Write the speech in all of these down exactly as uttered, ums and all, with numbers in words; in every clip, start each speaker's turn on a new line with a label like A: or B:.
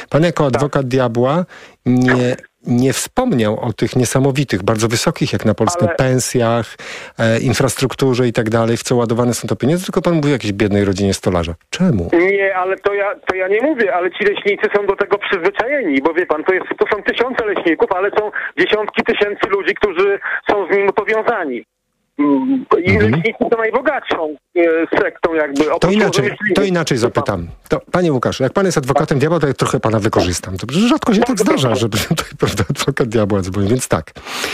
A: Pan jako adwokat diabła nie, nie wspomniał o tych niesamowitych, bardzo wysokich jak na Polskę ale... pensjach, e, infrastrukturze i tak dalej, w co ładowane są to pieniądze, tylko pan mówi o jakiejś biednej rodzinie stolarza. Czemu?
B: Nie, ale to ja, to ja nie mówię, ale ci leśnicy są do tego przyzwyczajeni, bo wie pan, to, jest, to są tysiące leśników, ale są dziesiątki tysięcy ludzi, którzy są z nim powiązani. I
A: mhm.
B: leśnicy to najbogatszą e, sektą jakby.
A: To inaczej, to inaczej zapytam. To, panie Łukaszu, jak pan jest adwokatem diabła, to ja trochę pana wykorzystam. To rzadko się tak zdarza, żeby tutaj prawda, adwokat diabła dzwoni, więc tak.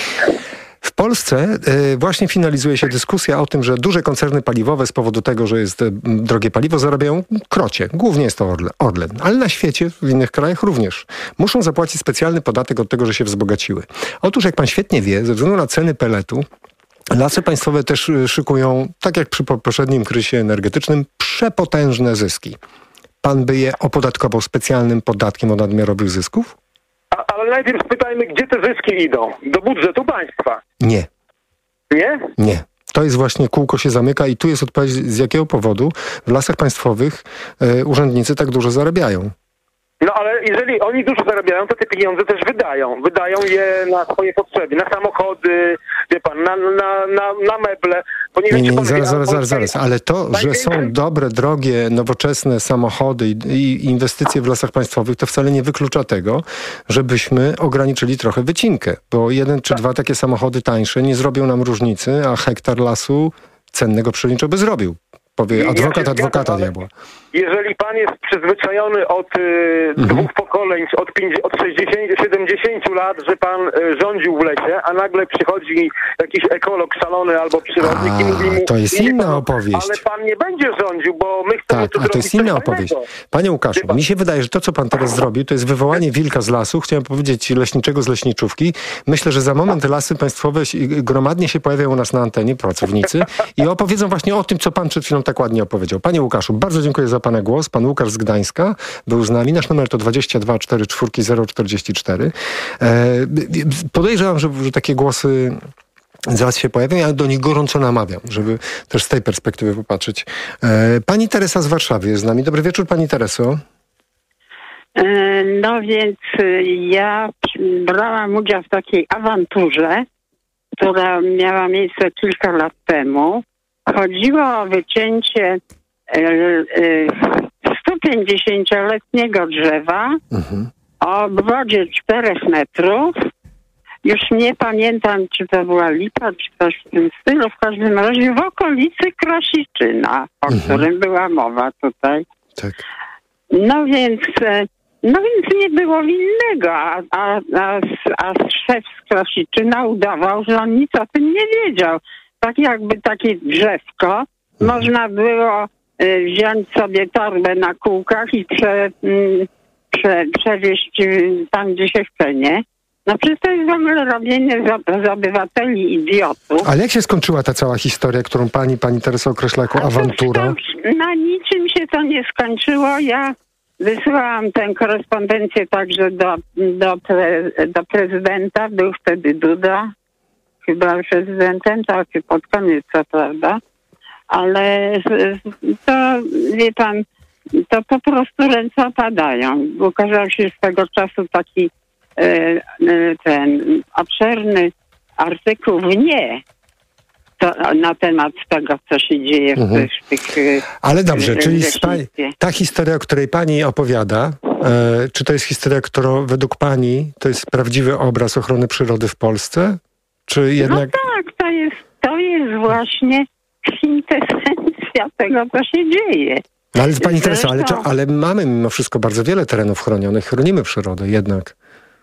A: W Polsce y, właśnie finalizuje się dyskusja o tym, że duże koncerny paliwowe z powodu tego, że jest y, drogie paliwo, zarabiają krocie. Głównie jest to Orlen, Orlen, ale na świecie, w innych krajach również. Muszą zapłacić specjalny podatek od tego, że się wzbogaciły. Otóż, jak pan świetnie wie, ze względu na ceny peletu, Lasy Państwowe też szykują, tak jak przy poprzednim kryzysie energetycznym, przepotężne zyski. Pan by je opodatkował specjalnym podatkiem od nadmiarowych zysków?
B: A, ale najpierw spytajmy, gdzie te zyski idą? Do budżetu państwa.
A: Nie.
B: Nie?
A: Nie. To jest właśnie kółko się zamyka i tu jest odpowiedź, z jakiego powodu w Lasach Państwowych y, urzędnicy tak dużo zarabiają.
B: No ale jeżeli oni dużo zarabiają, to te pieniądze też wydają. Wydają je na swoje potrzeby, na samochody, wie pan, na, na, na, na meble. Bo nie,
A: nie,
B: wiem,
A: nie,
B: czy pan
A: zaraz,
B: wie,
A: zaraz, zaraz, zaraz. Ale to, że są dobre, drogie, nowoczesne samochody i, i inwestycje w Lasach Państwowych, to wcale nie wyklucza tego, żebyśmy ograniczyli trochę wycinkę. Bo jeden czy tak. dwa takie samochody tańsze nie zrobią nam różnicy, a hektar lasu cennego przyrodniczo by zrobił. Powie adwokat, ja adwokata diabła.
B: Jeżeli pan jest przyzwyczajony od y, mhm. dwóch pokoleń, od, pięćdziesięciu, od sześćdziesięciu, siedemdziesięciu lat, że pan y, rządził w lesie, a nagle przychodzi jakiś ekolog szalony albo przyrodnik a, i mówi mu...
A: To jest inna
B: pan,
A: opowieść.
B: Ale pan nie będzie rządził, bo my chcemy
A: tak,
B: tu
A: a to jest inna opowieść.
B: Innego.
A: Panie Łukaszu, mi się wydaje, że to, co pan teraz zrobił, to jest wywołanie wilka z lasu. Chciałem powiedzieć leśniczego z leśniczówki. Myślę, że za moment Lasy Państwowe gromadnie się pojawią u nas na antenie, pracownicy, i opowiedzą właśnie o tym, co pan przed chwilą tak ładnie opowiedział. Panie Łukaszu, bardzo dziękuję za pana głos. Pan Łukasz z Gdańska był z nami. Nasz numer to dwadzieścia dwa czterdzieści cztery zero czterdzieści cztery. E, podejrzewam, że, że takie głosy zaraz się pojawią, ja do nich gorąco namawiam, żeby też z tej perspektywy popatrzeć. E, pani Teresa z Warszawy jest z nami. Dobry wieczór, pani Tereso.
C: No więc ja brałam udział w takiej awanturze, która miała miejsce kilka lat temu. Chodziło o wycięcie stupięćdziesięcioletniego drzewa mhm. o obwodzie czterech metrów. Już nie pamiętam, czy to była lipa, czy coś w tym stylu. W każdym razie w okolicy Krasiczyna, o mhm. którym była mowa tutaj.
A: Tak.
C: No więc... No więc nie było innego, a, a, a, a szef z Krasiczyna udawał, że on nic o tym nie wiedział. Tak jakby takie drzewko mhm. można było y, wziąć sobie torbę na kółkach i prze, y, prze, przewieźć y, tam, gdzie się chce, nie? No przecież to jest w ogóle robienie z, z obywateli idiotów.
A: Ale jak się skończyła ta cała historia, którą pani, pani Teresa określa jako awantura?
C: Na niczym się to nie skończyło. Ja wysyłałam tę korespondencję także do, do, pre, do prezydenta. Był wtedy Duda, chyba prezydentem, tak, pod koniec, co prawda. Ale to, wie pan, to po prostu ręce opadają. Ukazał się z tego czasu taki e, ten obszerny artykuł w Nie to, na temat tego, co się dzieje w, mhm. w tych...
A: Ale dobrze, czyli spa- ta historia, o której pani opowiada, e, czy to jest historia, którą według pani to jest prawdziwy obraz ochrony przyrody w Polsce? Czy jednak...
C: No tak, to jest, to jest właśnie kwintesencja tego, co się dzieje.
A: No ale pani Teresa, ale, ale mamy mimo wszystko bardzo wiele terenów chronionych, chronimy przyrodę jednak.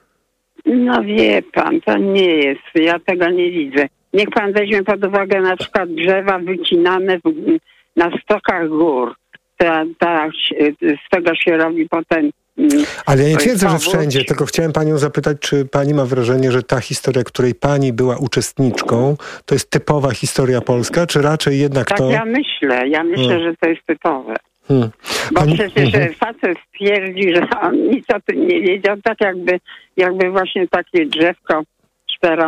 C: No wie pan, to nie jest, ja tego nie widzę. Niech pan weźmie pod uwagę na przykład drzewa wycinane w, na stokach gór. Ta, ta, z tego się robi potem...
A: Ale ja nie twierdzę, że wszędzie, tylko chciałem panią zapytać, czy pani ma wrażenie, że ta historia, której pani była uczestniczką, to jest typowa historia polska, czy raczej jednak
C: tak,
A: to...
C: Tak, ja myślę, ja myślę, hmm. że to jest typowe.
A: Hmm.
C: Bo
A: Pani...
C: przecież hmm. facet twierdzi, że on nic o tym nie wiedział, tak jakby, jakby właśnie takie drzewko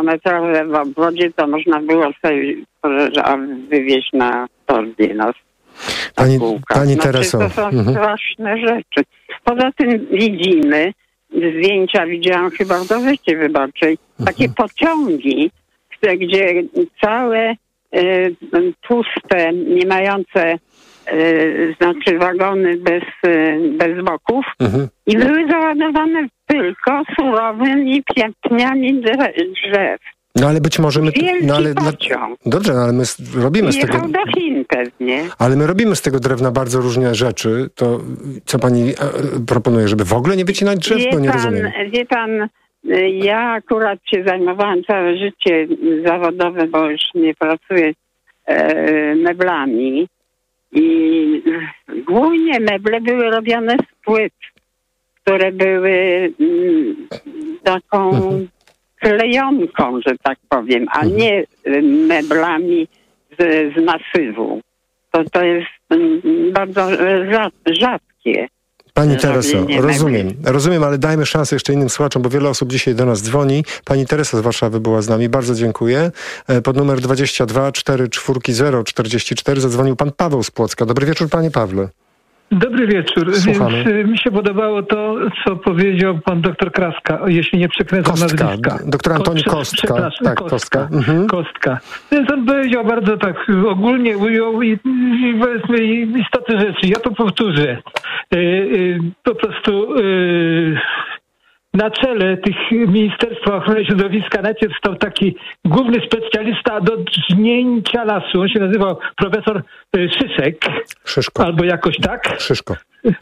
C: czterometrowe w obwodzie, to można było sobie wywieźć na torbie. No.
A: Pani,
C: półkach.
A: pani
C: Znaczy,
A: Tereso.
C: to są
A: Mhm.
C: straszne rzeczy. Poza tym widzimy, zdjęcia widziałam chyba w Gazecie Wyborczej, takie pociągi, gdzie, gdzie całe e, puste, nie mające e, znaczy wagony bez, e, bez boków
A: Mhm.
C: i były załadowane tylko surowymi pieprniami drzew.
A: No ale być może my...
C: Wielki
A: No, ale dla...
C: pociąg.
A: Dobrze, no, ale my s- robimy z tego...
C: Jechał do Chin pewnie.
A: Ale my robimy z tego drewna bardzo różne rzeczy. To co pani e, proponuje, żeby w ogóle nie wycinać drzew?
C: Wie
A: No nie
C: pan,
A: rozumiem.
C: wie pan, y, ja akurat się zajmowałam całe życie zawodowe, bo już nie pracuję e, meblami i głównie meble były robione z płyt, które były mm, taką
A: Mhm.
C: klejonką, że tak powiem, a
A: Mhm.
C: nie y, meblami z, z masywu. To, to jest mm, bardzo rzad, rzadkie.
A: Pani Tereso,
C: robienie
A: rozumiem, rozumiem, ale dajmy szansę jeszcze innym słuchaczom, bo wiele osób dzisiaj do nas dzwoni. Pani Teresa z Warszawy była z nami, bardzo dziękuję. E, Pod numer dwadzieścia dwa cztery cztery zero czterdzieści cztery zadzwonił pan Paweł z Płocka. Dobry wieczór, panie Pawle.
D: Dobry wieczór.
A: Słuchamy.
D: Więc y, mi się podobało to, co powiedział pan doktor Kraska, o, jeśli nie przekręcam
A: Kostka,
D: nazwiska.
A: d- doktor Antoni
D: Ko-
A: Kostka.
D: przepraszam,
A: Tak,
D: Kostka.
A: Kostka. Mhm.
D: Kostka. Więc on powiedział bardzo tak y, ogólnie, ujął i, i powiedzmy i istotne rzeczy. Ja to powtórzę. Y, y, po prostu y, na czele tych Ministerstwa Ochrony Środowiska najpierw stał taki główny specjalista do drznięcia lasu. On się nazywał profesor y, Szyszek.
A: Szyszko.
D: Albo jakoś tak.
A: Szyszko.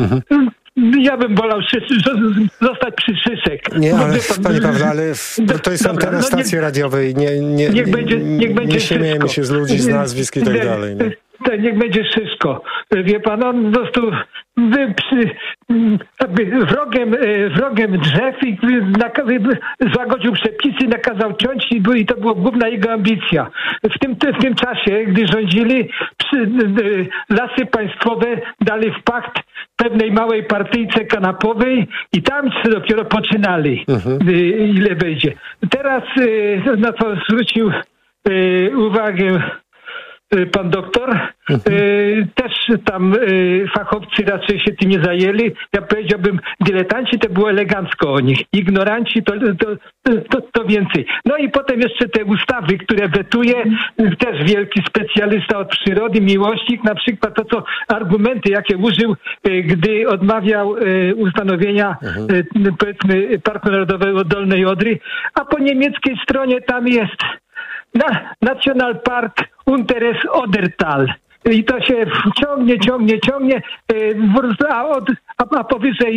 D: Ja bym wolał szy- zostać przy Szyszek.
A: Nie,
D: Bo
A: ale
D: wie pan,
A: panie Pawle, ale w,
D: Do-
A: to jest
D: dobra,
A: antena
D: no nie-
A: stacji radiowej. Nie, nie,
D: Niech będzie, niech będzie
A: nie śmiejemy
D: Szyszko.
A: się z ludzi, z nazwisk i tak
D: Nie,
A: dalej. No.
D: Tak, niech będzie Szyszko. Wie pan, on po prostu wy, przy, jakby wrogiem, e, wrogiem drzew i naka- złagodził przepisy, nakazał ciąć i, był, i to była główna jego ambicja. W tym, w tym czasie, gdy rządzili, przy, e, lasy państwowe dali w pacht pewnej małej partyjce kanapowej i tam się dopiero poczynali,
A: Mhm.
D: e, ile wejdzie. Teraz e, na to zwrócił e, uwagę pan doktor.
A: Mhm.
D: Y, też tam y, fachowcy raczej się tym nie zajęli. Ja powiedziałbym, dyletanci to było elegancko o nich. Ignoranci to, to, to, to więcej. No i potem jeszcze te ustawy, które wetuje, y, też wielki specjalista od przyrody, miłośnik, na przykład to, co argumenty, jakie użył, y, gdy odmawiał y, ustanowienia
A: Mhm.
D: y, powiedzmy Parku Narodowego Dolnej Odry, a po niemieckiej stronie tam jest Na, National Park Unteres Odertal. I to się ciągnie, ciągnie, ciągnie, yy, a, od, a, a powyżej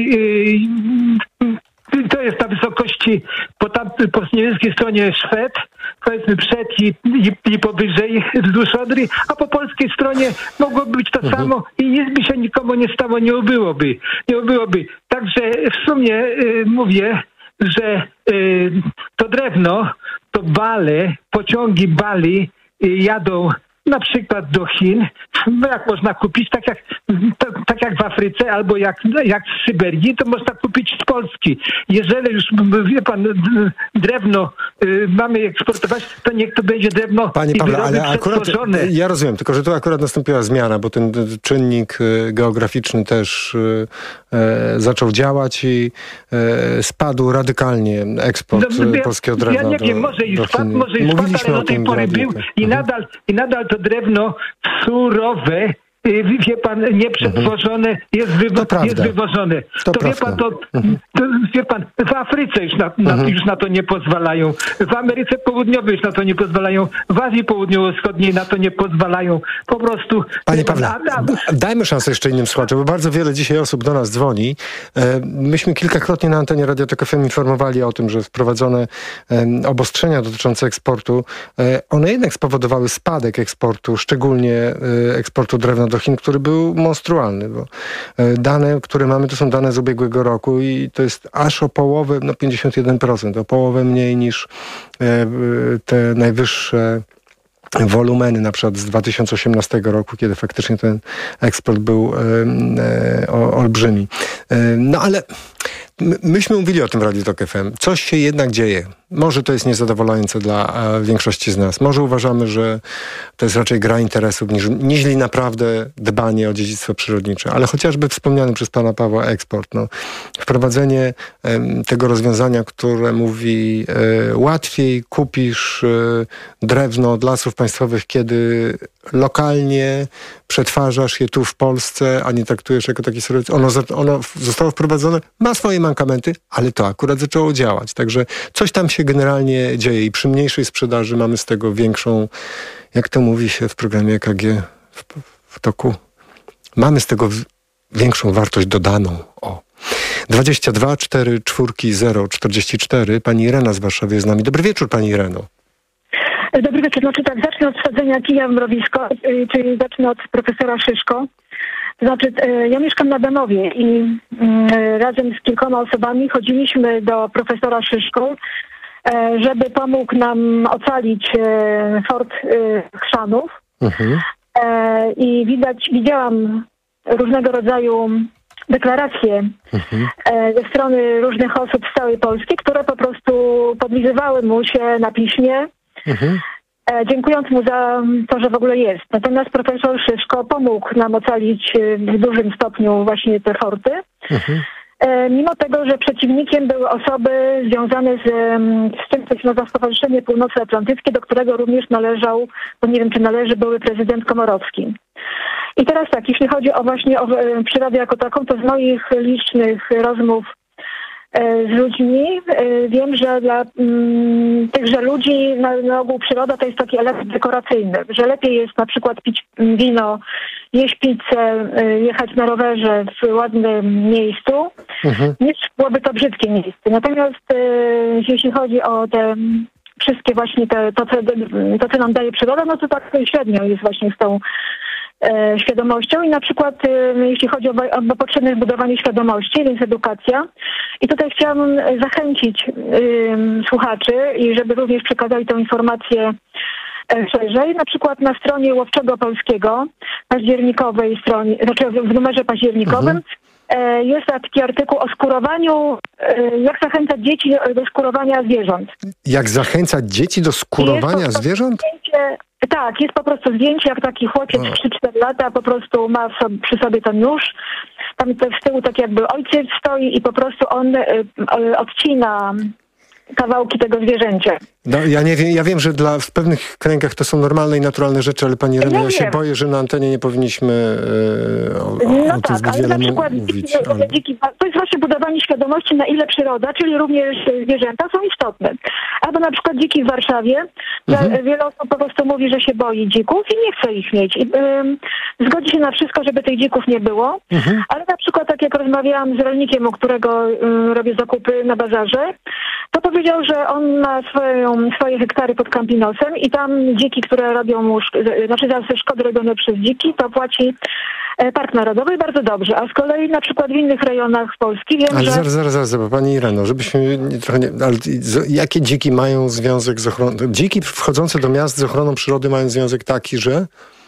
D: yy, to jest na wysokości po, tam, po niemieckiej stronie Szwed, powiedzmy przed i, i, i powyżej wzdłuż Odry, a po polskiej stronie mogłoby być to
A: Mhm.
D: samo i nic by się nikomu nie stało, nie ubyłoby. Nie ubyłoby. Także w sumie yy, mówię, że y, to drewno, to bale, pociągi bali y, jadą na przykład do Chin, no jak można kupić, tak jak, tak, tak jak w Afryce albo jak, jak w Syberii, to można kupić z Polski. Jeżeli już, wie pan, drewno y, mamy eksportować, to niech to będzie drewno
A: Panie
D: i
A: Pawle,
D: wyroby
A: ale akurat,
D: przetworzone.
A: ja rozumiem, tylko że tu akurat nastąpiła zmiana, bo ten y, czynnik y, geograficzny też y, y, zaczął działać i y, spadł radykalnie eksport
D: No,
A: y,
D: ja-
A: polskiego drewna
D: Ja nie
A: do,
D: wiem, może i
A: do
D: spadł,
A: Chin.
D: może i spadł,
A: Mówiliśmy
D: ale
A: o
D: do tej
A: tym w
D: pory
A: radiu,
D: był
A: tak.
D: i
A: Mhm.
D: nadal, i nadal to drewno surowe, y, wie pan, nieprzetworzone jest,
A: To
D: wywo-
A: prawda.
D: jest wywożone.
A: To
D: To, wie
A: prawda.
D: pan, to, to wie pan, w Afryce już na, na, już na to nie pozwalają. W Ameryce Południowej już na to nie pozwalają. W Azji Południowo-Wschodniej na to nie pozwalają. Po prostu...
A: Panie
D: wie pan,
A: Pawle,
D: a- a-
A: dajmy szansę jeszcze innym słuchaczom, bo bardzo wiele dzisiaj osób do nas dzwoni. E, Myśmy kilkakrotnie na antenie Radio Tok F M informowali o tym, że wprowadzone em, obostrzenia dotyczące eksportu, e, one jednak spowodowały spadek eksportu, szczególnie e, eksportu drewna do Chin, który był monstrualny, bo e, dane, które mamy, to są dane z ubiegłego roku i to jest aż o połowę, no pięćdziesiąt jeden procent, o połowę mniej niż e, te najwyższe wolumeny na przykład z dwa tysiące osiemnastego roku, kiedy faktycznie ten eksport był e, e, o, olbrzymi. E, no ale my, myśmy mówili o tym w Radiu Tok F M. Coś się jednak dzieje. Może to jest niezadowalające dla e, większości z nas. Może uważamy, że to jest raczej gra interesów niż, niż naprawdę dbanie o dziedzictwo przyrodnicze. Ale chociażby wspomniany przez pana Pawła eksport. No, wprowadzenie e, tego rozwiązania, które mówi e, łatwiej kupisz e, drewno od Lasów Państwowych, kiedy lokalnie przetwarzasz je tu w Polsce, a nie traktujesz jako taki surowiec. Ono, ono zostało wprowadzone, ma swoje mankamenty, ale to akurat zaczęło działać. Także coś tam się generalnie dzieje i przy mniejszej sprzedaży mamy z tego większą, jak to mówi się w programie E K G w, w toku, mamy z tego w, większą wartość dodaną. O. dwadzieścia dwa cztery cztery zero czterdzieści cztery. Pani Irena z Warszawy jest z nami. Dobry wieczór, pani Ireno.
E: Dobry wieczór. Znaczy tak, zacznę od wsadzenia kija w mrowisko, czyli zacznę od profesora Szyszko. To znaczy, ja mieszkam na Bemowie i razem z kilkoma osobami chodziliśmy do profesora Szyszko, żeby pomógł nam ocalić fort Chrzanów. Mhm. I widać, widziałam różnego rodzaju deklaracje mhm. ze strony różnych osób z całej Polski, które po prostu podlizywały mu się na piśmie, mhm. dziękując mu za to, że w ogóle jest. Natomiast profesor Szyszko pomógł nam ocalić w dużym stopniu właśnie te forty. Mhm. Mimo tego, że przeciwnikiem były osoby związane z, z tym, co się nazywa Stowarzyszenie Północnoatlantyckie, do którego również należał, bo nie wiem, czy należy, były prezydent Komorowski. I teraz tak, jeśli chodzi o właśnie o przyrodę jako taką, to z moich licznych rozmów z ludźmi wiem, że dla mm, tychże ludzi na, na ogół przyroda to jest taki element dekoracyjny, że lepiej jest na przykład pić wino, jeść pizzę, jechać na rowerze w ładnym miejscu, mhm. niż byłoby to brzydkie miejsce. Natomiast jeśli chodzi o te wszystkie właśnie te, to, co, to, co nam daje przyroda, no to tak średnio jest właśnie z tą e, świadomością i na przykład e, jeśli chodzi o, o potrzebne budowanie świadomości, więc edukacja. I tutaj chciałabym zachęcić e, słuchaczy i żeby również przekazali tę informację e, szerzej. Na przykład na stronie Łowczego Polskiego, październikowej stronie, znaczy w numerze październikowym, mhm. jest taki artykuł o skórowaniu, jak zachęcać dzieci do skórowania zwierząt.
A: Jak zachęcać dzieci do skórowania zwierząt?
E: Zdjęcie, tak, jest po prostu zdjęcie, jak taki chłopiec w trzy cztery lata po prostu ma sobie, przy sobie ten nóż. Tam z tyłu tak jakby ojciec stoi i po prostu on odcina kawałki tego zwierzęcia.
A: No, ja nie wiem, ja wiem, że dla, w pewnych kręgach to są normalne i naturalne rzeczy, ale pani Ireno, ja, ja się boję, że na antenie nie powinniśmy e, o,
E: no
A: o tym
E: tak,
A: zbyt
E: ale
A: wiele
E: na przykład
A: mówić.
E: Dziki, ale... dziki, to jest właśnie budowanie świadomości, na ile przyroda, czyli również zwierzęta są istotne. Albo na przykład dziki w Warszawie. Mhm. Wiele osób po prostu mówi, że się boi dzików i nie chce ich mieć. I, y, zgodzi się na wszystko, żeby tych dzików nie było. Mhm. Ale na przykład tak jak rozmawiałam z rolnikiem, u którego y, robię zakupy na bazarze, to powiedział, że on ma swoją, swoje hektary pod Campinosem i tam dziki, które robią mu, znaczy za szkody robione przez dziki, to płaci Park Narodowy i bardzo dobrze. A z kolei na przykład w innych rejonach Polski wiem,
A: ale
E: że...
A: zaraz, zaraz, zaraz, pani Ireno, żebyśmy nie, trochę nie... Ale jakie dziki mają związek z ochroną... Dziki wchodzące do miast z ochroną przyrody mają związek taki, że...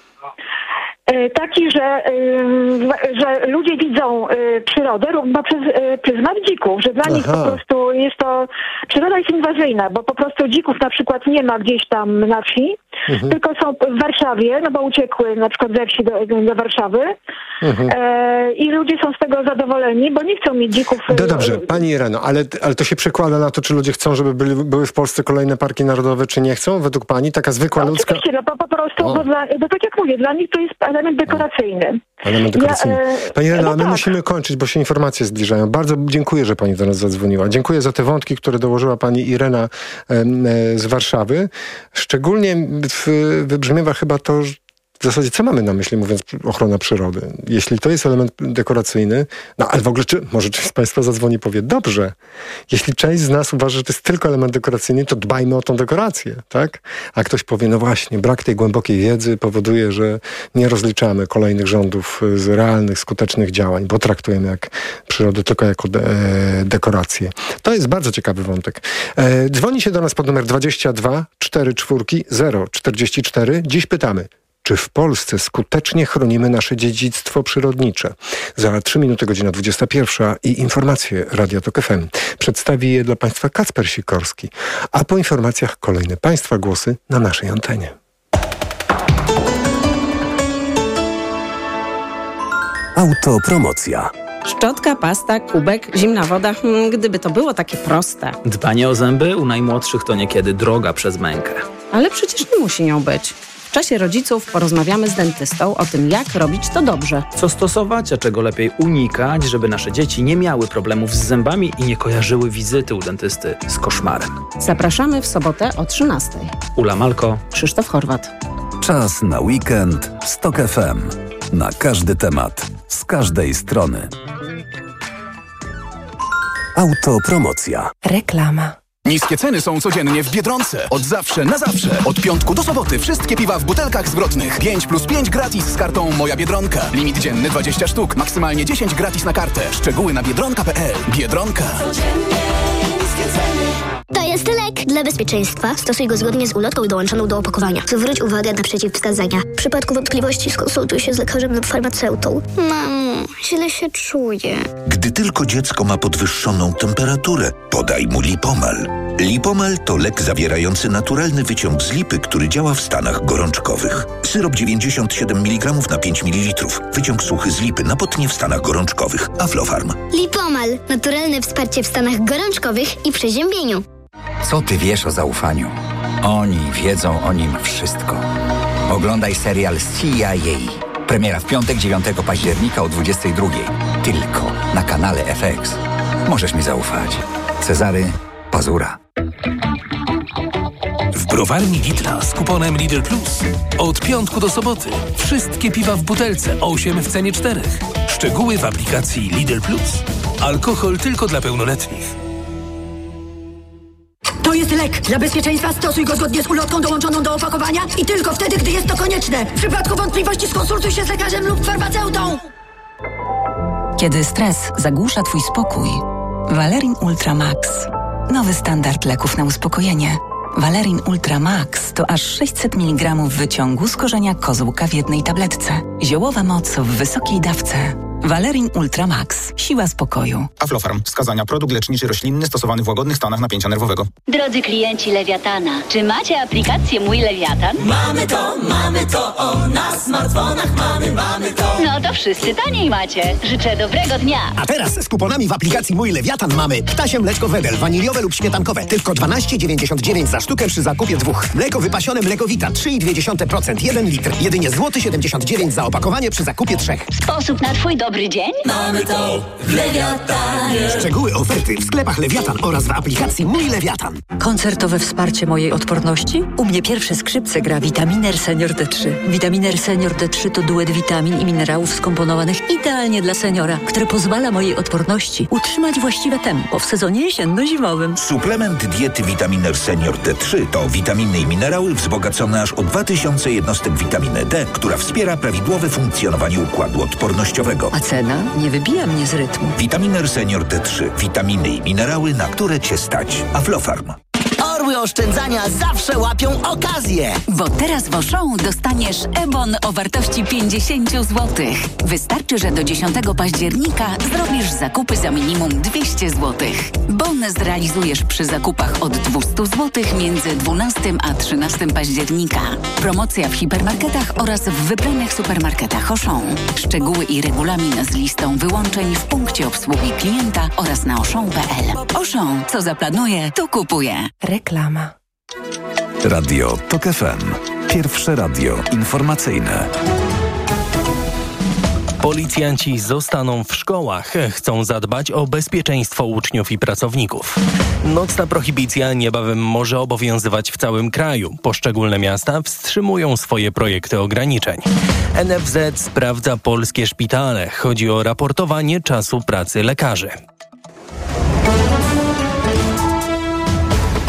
E: Taki, że, że ludzie widzą przyrodę no, przez pryzmat dzików, że dla Aha. nich po prostu jest to, przyroda jest inwazyjna, bo po prostu dzików na przykład nie ma gdzieś tam na wsi, mhm. tylko są w Warszawie, no bo uciekły na przykład ze wsi do, do Warszawy mhm. e, i ludzie są z tego zadowoleni, bo nie chcą mieć dzików.
A: No dobrze, pani Ireno, ale, ale to się przekłada na to, czy ludzie chcą, żeby byli, były w Polsce kolejne parki narodowe, czy nie chcą? Według pani taka zwykła
E: no,
A: ludzka...
E: Oczywiście, no po, po prostu, bo dla, bo tak jak mówię, dla nich to jest element dekoracyjny.
A: Element dekoracyjny. Ja, e, pani Ireno, no a my tak. musimy kończyć, bo się informacje zbliżają. Bardzo dziękuję, że pani do nas zadzwoniła. Dziękuję za te wątki, które dołożyła pani Irena e, e, z Warszawy. Szczególnie w, wybrzmiewa chyba to, że w zasadzie co mamy na myśli, mówiąc ochrona przyrody? Jeśli to jest element dekoracyjny, no ale w ogóle czy, może część z państwa zadzwoni i powie, dobrze, jeśli część z nas uważa, że to jest tylko element dekoracyjny, to dbajmy o tą dekorację, tak? A ktoś powie, no właśnie, brak tej głębokiej wiedzy powoduje, że nie rozliczamy kolejnych rządów z realnych, skutecznych działań, bo traktujemy jak przyrodę tylko jako de- dekorację. To jest bardzo ciekawy wątek. E, dzwoni się do nas pod numer dwadzieścia dwa cztery cztery zero czterdzieści cztery. Dziś pytamy, Czy w Polsce skutecznie chronimy nasze dziedzictwo przyrodnicze? Za trzy minuty godzina dwudziesta pierwsza i informacje Radia Tok F M. Przedstawi je dla Państwa Kacper Sikorski. A po informacjach kolejne Państwa głosy na naszej antenie.
F: Autopromocja.
G: Szczotka, pasta, kubek, zimna woda. Hmm, gdyby to było takie proste.
H: Dbanie o zęby u najmłodszych to niekiedy droga przez mękę.
G: Ale przecież nie musi nią być. W czasie rodziców porozmawiamy z dentystą o tym, jak robić to dobrze.
H: Co stosować, a czego lepiej unikać, żeby nasze dzieci nie miały problemów z zębami i nie kojarzyły wizyty u dentysty z koszmarem.
G: Zapraszamy w sobotę o trzynastej.
H: Ula Malko,
G: Krzysztof Chorwat.
F: Czas na weekend z Tok F M. Na każdy temat, z każdej strony. Autopromocja.
I: Reklama.
J: Niskie ceny są codziennie w Biedronce. Od zawsze na zawsze. Od piątku do soboty wszystkie piwa w butelkach zwrotnych. pięć plus pięć gratis z kartą Moja Biedronka. Limit dzienny dwadzieścia sztuk. Maksymalnie dziesięć gratis na kartę. Szczegóły na biedronka kropka p l. Biedronka.
K: To jest lek. Dla bezpieczeństwa stosuj go zgodnie z ulotką dołączoną do opakowania. Zwróć uwagę na przeciwwskazania. W przypadku wątpliwości skonsultuj się z lekarzem lub farmaceutą. Mamo, źle się czuję.
L: Gdy tylko dziecko ma podwyższoną temperaturę, podaj mu Lipomal. Lipomal to lek zawierający naturalny wyciąg z lipy, który działa w stanach gorączkowych. Syrop dziewięćdziesiąt siedem miligramów na pięć mililitrów. Wyciąg suchy z lipy na potnie w stanach gorączkowych. Aflofarm.
K: Lipomal. Naturalne wsparcie w stanach gorączkowych i przeziębieniu.
M: Co ty wiesz o zaufaniu? Oni wiedzą o nim wszystko. Oglądaj serial C I A. Premiera w piątek, dziewiątego października o dwudziestej drugiej. Tylko na kanale F X. Możesz mi zaufać. Cezary Pazura.
N: W browarni Lidla z kuponem Lidl Plus. Od piątku do soboty. Wszystkie piwa w butelce. osiem w cenie czterech. Szczegóły w aplikacji Lidl Plus. Alkohol tylko dla pełnoletnich.
O: To jest lek. Dla bezpieczeństwa stosuj go zgodnie z ulotką dołączoną do opakowania i tylko wtedy, gdy jest to konieczne. W przypadku wątpliwości skonsultuj się z lekarzem lub farmaceutą.
I: Kiedy stres zagłusza twój spokój, Valerin Ultra Max. Nowy standard leków na uspokojenie. Valerin Ultra Max to aż sześćset miligramów wyciągu z korzenia kozłka w jednej tabletce. Ziołowa moc w wysokiej dawce. Valerin Ultra Max. Siła spokoju.
P: Aflofarm. Wskazania. Produkt leczniczy roślinny stosowany w łagodnych stanach napięcia nerwowego.
Q: Drodzy klienci Lewiatana, czy macie aplikację Mój Lewiatan?
R: Mamy to, mamy to, o, na smartfonach mamy, mamy to.
Q: No to wszyscy taniej macie. Życzę dobrego dnia.
S: A teraz z kuponami w aplikacji Mój Lewiatan mamy ptasie mleczko Wedel, waniliowe lub śmietankowe. Tylko dwanaście dziewięćdziesiąt dziewięć za sztukę przy zakupie dwóch. Mleko wypasione Mlekowita trzy i dwie dziesiąte procent, jeden litr. Jedynie złoty siedemdziesiąt dziewięć za opakowanie przy zakupie trzech.
Q: Sposób na twój dobry dzień?
R: Mamy to w Lewiatanie.
S: Szczegóły oferty w sklepach Lewiatan oraz w aplikacji Mój Lewiatan.
T: Koncertowe wsparcie mojej odporności? U mnie pierwsze skrzypce gra Vitaminer Senior D trzy. Vitaminer Senior D trzy to duet witamin i minerałów skomponowanych idealnie dla seniora, które pozwala mojej odporności utrzymać właściwe tempo w sezonie jesienno-zimowym.
L: Suplement diety Vitaminer Senior D trzy to witaminy i minerały wzbogacone aż o dwa tysiące jednostek witaminy D, która wspiera prawidłowe funkcjonowanie układu odpornościowego.
T: A cena nie wybija mnie z rytmu.
L: Vitaminer Senior D trzy. Witaminy i minerały, na które cię stać. Aflofarm.
R: Orły oszczędzania zawsze łapią okazję.
I: Bo teraz w Auchan dostaniesz e-bon o wartości pięćdziesiąt złotych. Wystarczy, że do dziesiątego października zrobisz zakupy za minimum dwieście złotych. Bon zrealizujesz przy zakupach od dwieście złotych między dwunastego a trzynastego października. Promocja w hipermarketach oraz w wybranych supermarketach Auchan. Szczegóły i regulamin z listą wyłączeń w punkcie obsługi klienta oraz na auchan kropka p l. Auchan, co zaplanuje, to kupuje.
T: Reklama.
F: Radio Tok F M. Pierwsze radio informacyjne.
N: Policjanci zostaną w szkołach. Chcą zadbać o bezpieczeństwo uczniów i pracowników. Nocna prohibicja niebawem może obowiązywać w całym kraju. Poszczególne miasta wstrzymują swoje projekty ograniczeń. N F Z sprawdza polskie szpitale. Chodzi o raportowanie czasu pracy lekarzy.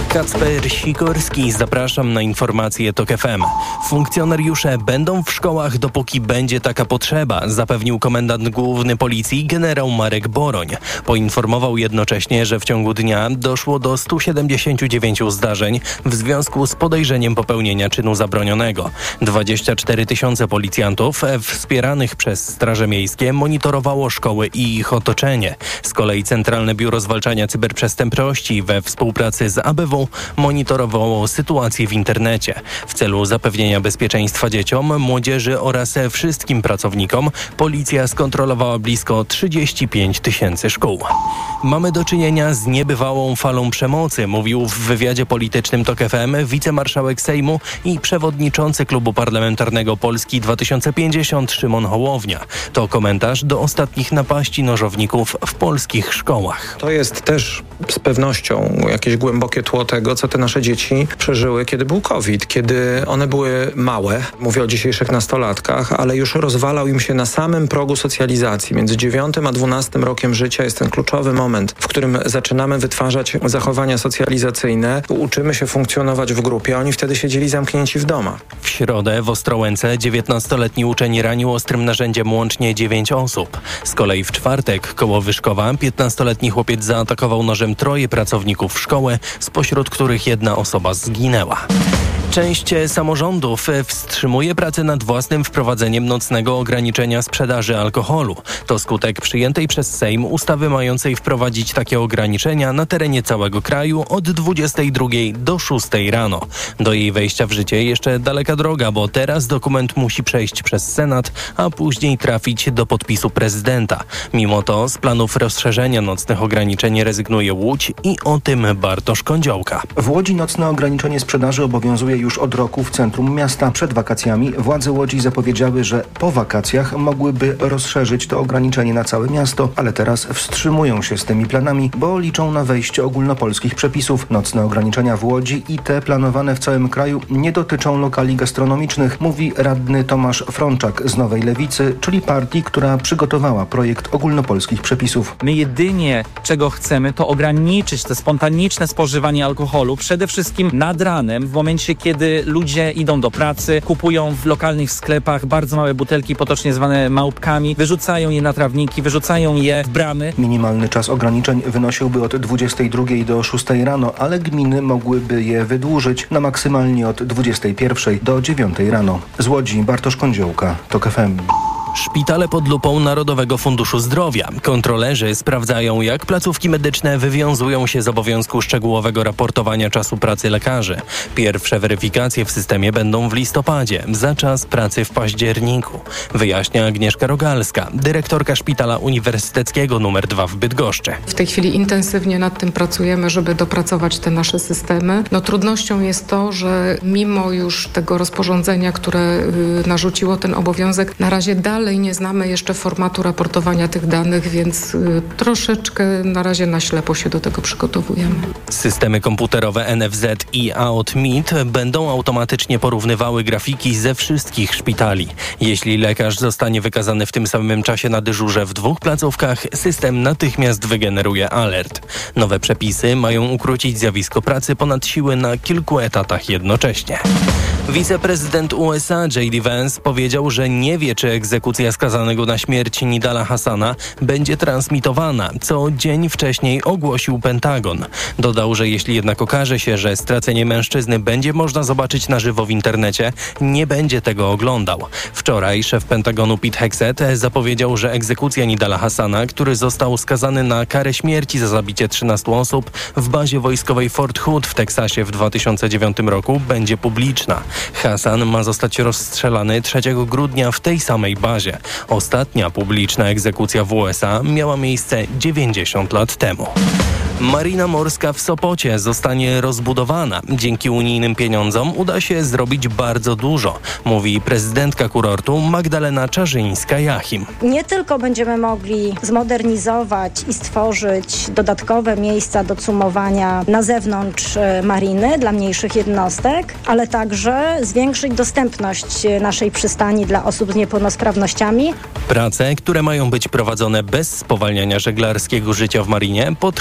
N: Kacper Sikorski, zapraszam na informacje TOK F M. Funkcjonariusze będą w szkołach, dopóki będzie taka potrzeba, zapewnił komendant główny policji generał Marek Boroń. Poinformował jednocześnie, że w ciągu dnia doszło do stu siedemdziesięciu dziewięciu zdarzeń w związku z podejrzeniem popełnienia czynu zabronionego. dwadzieścia cztery tysiące policjantów wspieranych przez Straże Miejskie monitorowało szkoły i ich otoczenie. Z kolei Centralne Biuro Zwalczania Cyberprzestępczości we współpracy z A B W monitorowało sytuację w internecie. W celu zapewnienia bezpieczeństwa dzieciom, młodzieży oraz wszystkim pracownikom policja skontrolowała blisko trzydzieści pięć tysięcy szkół. Mamy do czynienia z niebywałą falą przemocy, mówił w wywiadzie politycznym TOK F M wicemarszałek Sejmu i przewodniczący Klubu Parlamentarnego Polski dwa tysiące pięćdziesiąt Szymon Hołownia. To komentarz do ostatnich napaści nożowników w polskich szkołach.
U: To jest też z pewnością jakieś głębokie tło tego, co te nasze dzieci przeżyły, kiedy był COVID, kiedy one były małe, mówię o dzisiejszych nastolatkach, ale już rozwalał im się na samym progu socjalizacji. Między dziewiątym a dwunastym rokiem życia jest ten kluczowy moment, w którym zaczynamy wytwarzać zachowania socjalizacyjne, uczymy się funkcjonować w grupie, a oni wtedy siedzieli zamknięci w domach.
N: W środę w Ostrołęce dziewiętnastoletni uczeń ranił ostrym narzędziem łącznie dziewięć osób. Z kolei w czwartek koło Wyszkowa piętnastoletni chłopiec zaatakował nożem troje pracowników szkoły, spośród których jedna osoba zginęła. Część samorządów wstrzymuje pracę nad własnym wprowadzeniem nocnego ograniczenia sprzedaży alkoholu. To skutek przyjętej przez Sejm ustawy mającej wprowadzić takie ograniczenia na terenie całego kraju od dwudziestej drugiej do szóstej rano. Do jej wejścia w życie jeszcze daleka droga, bo teraz dokument musi przejść przez Senat, a później trafić do podpisu prezydenta. Mimo to z planów rozszerzenia nocnych ograniczeń rezygnuje Łódź i o tym Bartosz Kądziołka.
V: W Łodzi nocne ograniczenie sprzedaży obowiązuje już od roku w centrum miasta. Przed wakacjami władze Łodzi zapowiedziały, że po wakacjach mogłyby rozszerzyć to ograniczenie na całe miasto, ale teraz wstrzymują się z tymi planami, bo liczą na wejście ogólnopolskich przepisów. Nocne ograniczenia w Łodzi i te planowane w całym kraju nie dotyczą lokali gastronomicznych, mówi radny Tomasz Frączak z Nowej Lewicy, czyli partii, która przygotowała projekt ogólnopolskich przepisów.
W: My jedynie czego chcemy, to ograniczyć te spontaniczne spożywanie alkoholu, przede wszystkim nad ranem, w momencie kiedy kiedy ludzie idą do pracy, kupują w lokalnych sklepach bardzo małe butelki, potocznie zwane małpkami, wyrzucają je na trawniki, wyrzucają je w bramy.
V: Minimalny czas ograniczeń wynosiłby od dwudziestej drugiej do szóstej rano, ale gminy mogłyby je wydłużyć na maksymalnie od dwudziestej pierwszej do dziewiątej rano. Z Łodzi Bartosz Kądziołka, TOK F M.
N: Szpitale pod lupą Narodowego Funduszu Zdrowia. Kontrolerzy sprawdzają, jak placówki medyczne wywiązują się z obowiązku szczegółowego raportowania czasu pracy lekarzy. Pierwsze weryfikacje w systemie będą w listopadzie, za czas pracy w październiku. Wyjaśnia Agnieszka Rogalska, dyrektorka Szpitala Uniwersyteckiego numer dwa w Bydgoszczy.
X: W tej chwili intensywnie nad tym pracujemy, żeby dopracować te nasze systemy. No trudnością jest to, że mimo już tego rozporządzenia, które y, narzuciło ten obowiązek, na razie dalej Dalej nie znamy jeszcze formatu raportowania tych danych, więc y, troszeczkę na razie na ślepo się do tego przygotowujemy.
N: Systemy komputerowe N F Z i A O T M I T będą automatycznie porównywały grafiki ze wszystkich szpitali. Jeśli lekarz zostanie wykazany w tym samym czasie na dyżurze w dwóch placówkach, system natychmiast wygeneruje alert. Nowe przepisy mają ukrócić zjawisko pracy ponad siły na kilku etatach jednocześnie. Wiceprezydent U S A J D Vance powiedział, że nie wie, czy egzekucja skazanego na śmierć Nidala Hassana będzie transmitowana, co dzień wcześniej ogłosił Pentagon. Dodał, że jeśli jednak okaże się, że stracenie mężczyzny będzie można zobaczyć na żywo w internecie, nie będzie tego oglądał. Wczoraj szef Pentagonu Pete Hegseth zapowiedział, że egzekucja Nidala Hassana, który został skazany na karę śmierci za zabicie trzynastu osób w bazie wojskowej Fort Hood w Teksasie w dwa tysiące dziewiątym roku, będzie publiczna. Hassan ma zostać rozstrzelany trzeciego grudnia w tej samej bazie. Ostatnia publiczna egzekucja w U S A miała miejsce dziewięćdziesiąt lat temu. Marina morska w Sopocie zostanie rozbudowana. Dzięki unijnym pieniądzom uda się zrobić bardzo dużo, mówi prezydentka kurortu Magdalena Czarzyńska-Jachim.
Y: Nie tylko będziemy mogli zmodernizować i stworzyć dodatkowe miejsca do cumowania na zewnątrz mariny dla mniejszych jednostek, ale także zwiększyć dostępność naszej przystani dla osób z niepełnosprawnościami.
N: Prace, które mają być prowadzone bez spowalniania żeglarskiego życia w marinie, potrwają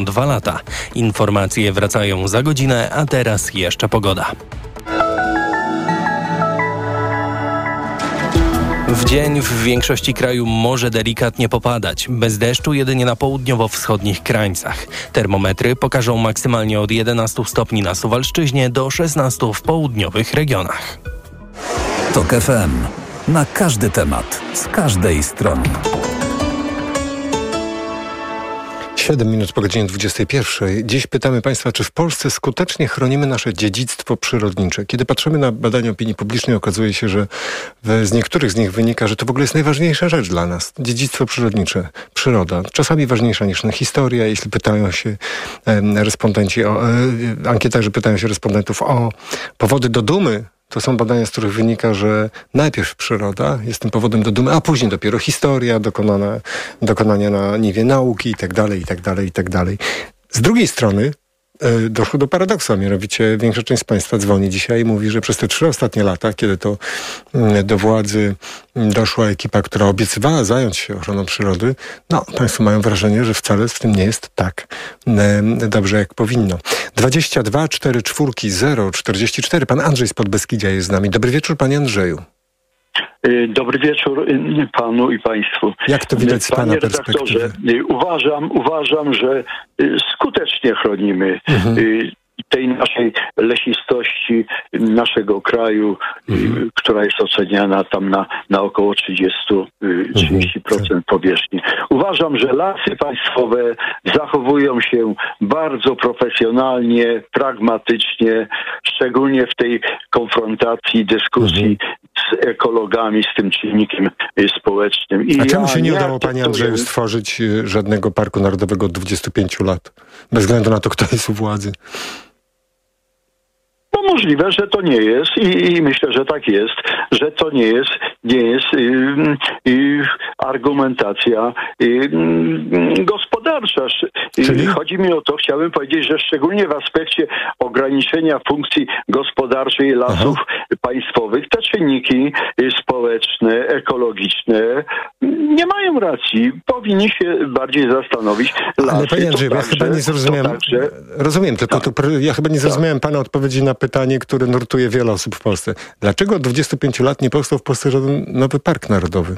N: trwają dwa lata. Informacje wracają za godzinę, a teraz jeszcze pogoda. W dzień w większości kraju może delikatnie popadać. Bez deszczu jedynie na południowo-wschodnich krańcach. Termometry pokażą maksymalnie od jedenastu stopni na Suwalszczyźnie do szesnastu w południowych regionach.
F: Tok F M. Na każdy temat, z każdej strony.
A: siedem minut po godzinie dwudziestej pierwszej. Dziś pytamy Państwa, czy w Polsce skutecznie chronimy nasze dziedzictwo przyrodnicze. Kiedy patrzymy na badania opinii publicznej, okazuje się, że z niektórych z nich wynika, że to w ogóle jest najważniejsza rzecz dla nas. Dziedzictwo przyrodnicze, przyroda. Czasami ważniejsza niż historia. Jeśli pytają się e, respondenci, o, e, ankietarze pytają się respondentów o powody do dumy, to są badania, z których wynika, że najpierw przyroda jest tym powodem do dumy, a później dopiero historia, dokonana, dokonania na niwie nauki i tak dalej, i tak dalej, i tak dalej. Z drugiej strony y, doszło do paradoksu, a mianowicie większa część z Państwa dzwoni dzisiaj i mówi, że przez te trzy ostatnie lata, kiedy to y, do władzy doszła ekipa, która obiecywała zająć się ochroną przyrody, no, Państwo mają wrażenie, że wcale w tym nie jest tak y, dobrze, jak powinno. dwadzieścia dwa cztery cztery zero czterdzieści cztery. Pan Andrzej z Podbeskidzia jest z nami. Dobry wieczór, panie Andrzeju.
B: Dobry wieczór panu i państwu.
A: Jak to widać z pana
B: Panie
A: perspektywy?
B: redaktorze, uważam, uważam, że skutecznie chronimy mhm. tej naszej lesistości naszego kraju, mhm. która jest oceniana tam na, na około trzydzieści do trzydziestu procent mhm. powierzchni. Uważam, że lasy państwowe zachowują się bardzo profesjonalnie, pragmatycznie, szczególnie w tej konfrontacji, dyskusji mhm. z ekologami, z tym czynnikiem społecznym. I
A: A czemu
B: ja
A: się nie udało, panie Andrzeju, stworzyć żadnego parku narodowego od dwudziestu pięciu lat? Bez względu na to, kto jest u władzy.
B: No możliwe, że to nie jest i, i myślę, że tak jest, że to nie jest, nie jest yy, yy, argumentacja yy, gospodarcza. Czyli? Chodzi mi o to, chciałbym powiedzieć, że szczególnie w aspekcie ograniczenia funkcji gospodarczej lasów Aha. państwowych, te czynniki społeczne, ekologiczne nie mają racji. Powinni się bardziej zastanowić. Lasy,
A: Ale panie Andrzeju, ja chyba nie zrozumiałem. Także... Rozumiem, tylko tak. to, ja chyba nie zrozumiałem tak. pana odpowiedzi na pytanie, które nurtuje wiele osób w Polsce. Dlaczego od dwudziestu pięciu lat nie powstał w Polsce żaden nowy park narodowy?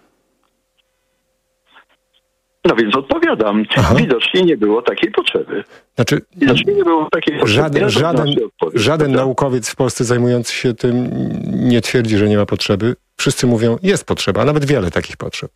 B: No więc odpowiadam. Aha. Widocznie nie było takiej potrzeby.
A: Znaczy,
B: Widocznie nie było takiej
A: żaden,
B: potrzeby.
A: Żaden, żaden naukowiec w Polsce zajmujący się tym nie twierdzi, że nie ma potrzeby. Wszyscy mówią, jest potrzeba, a nawet wiele takich potrzeb.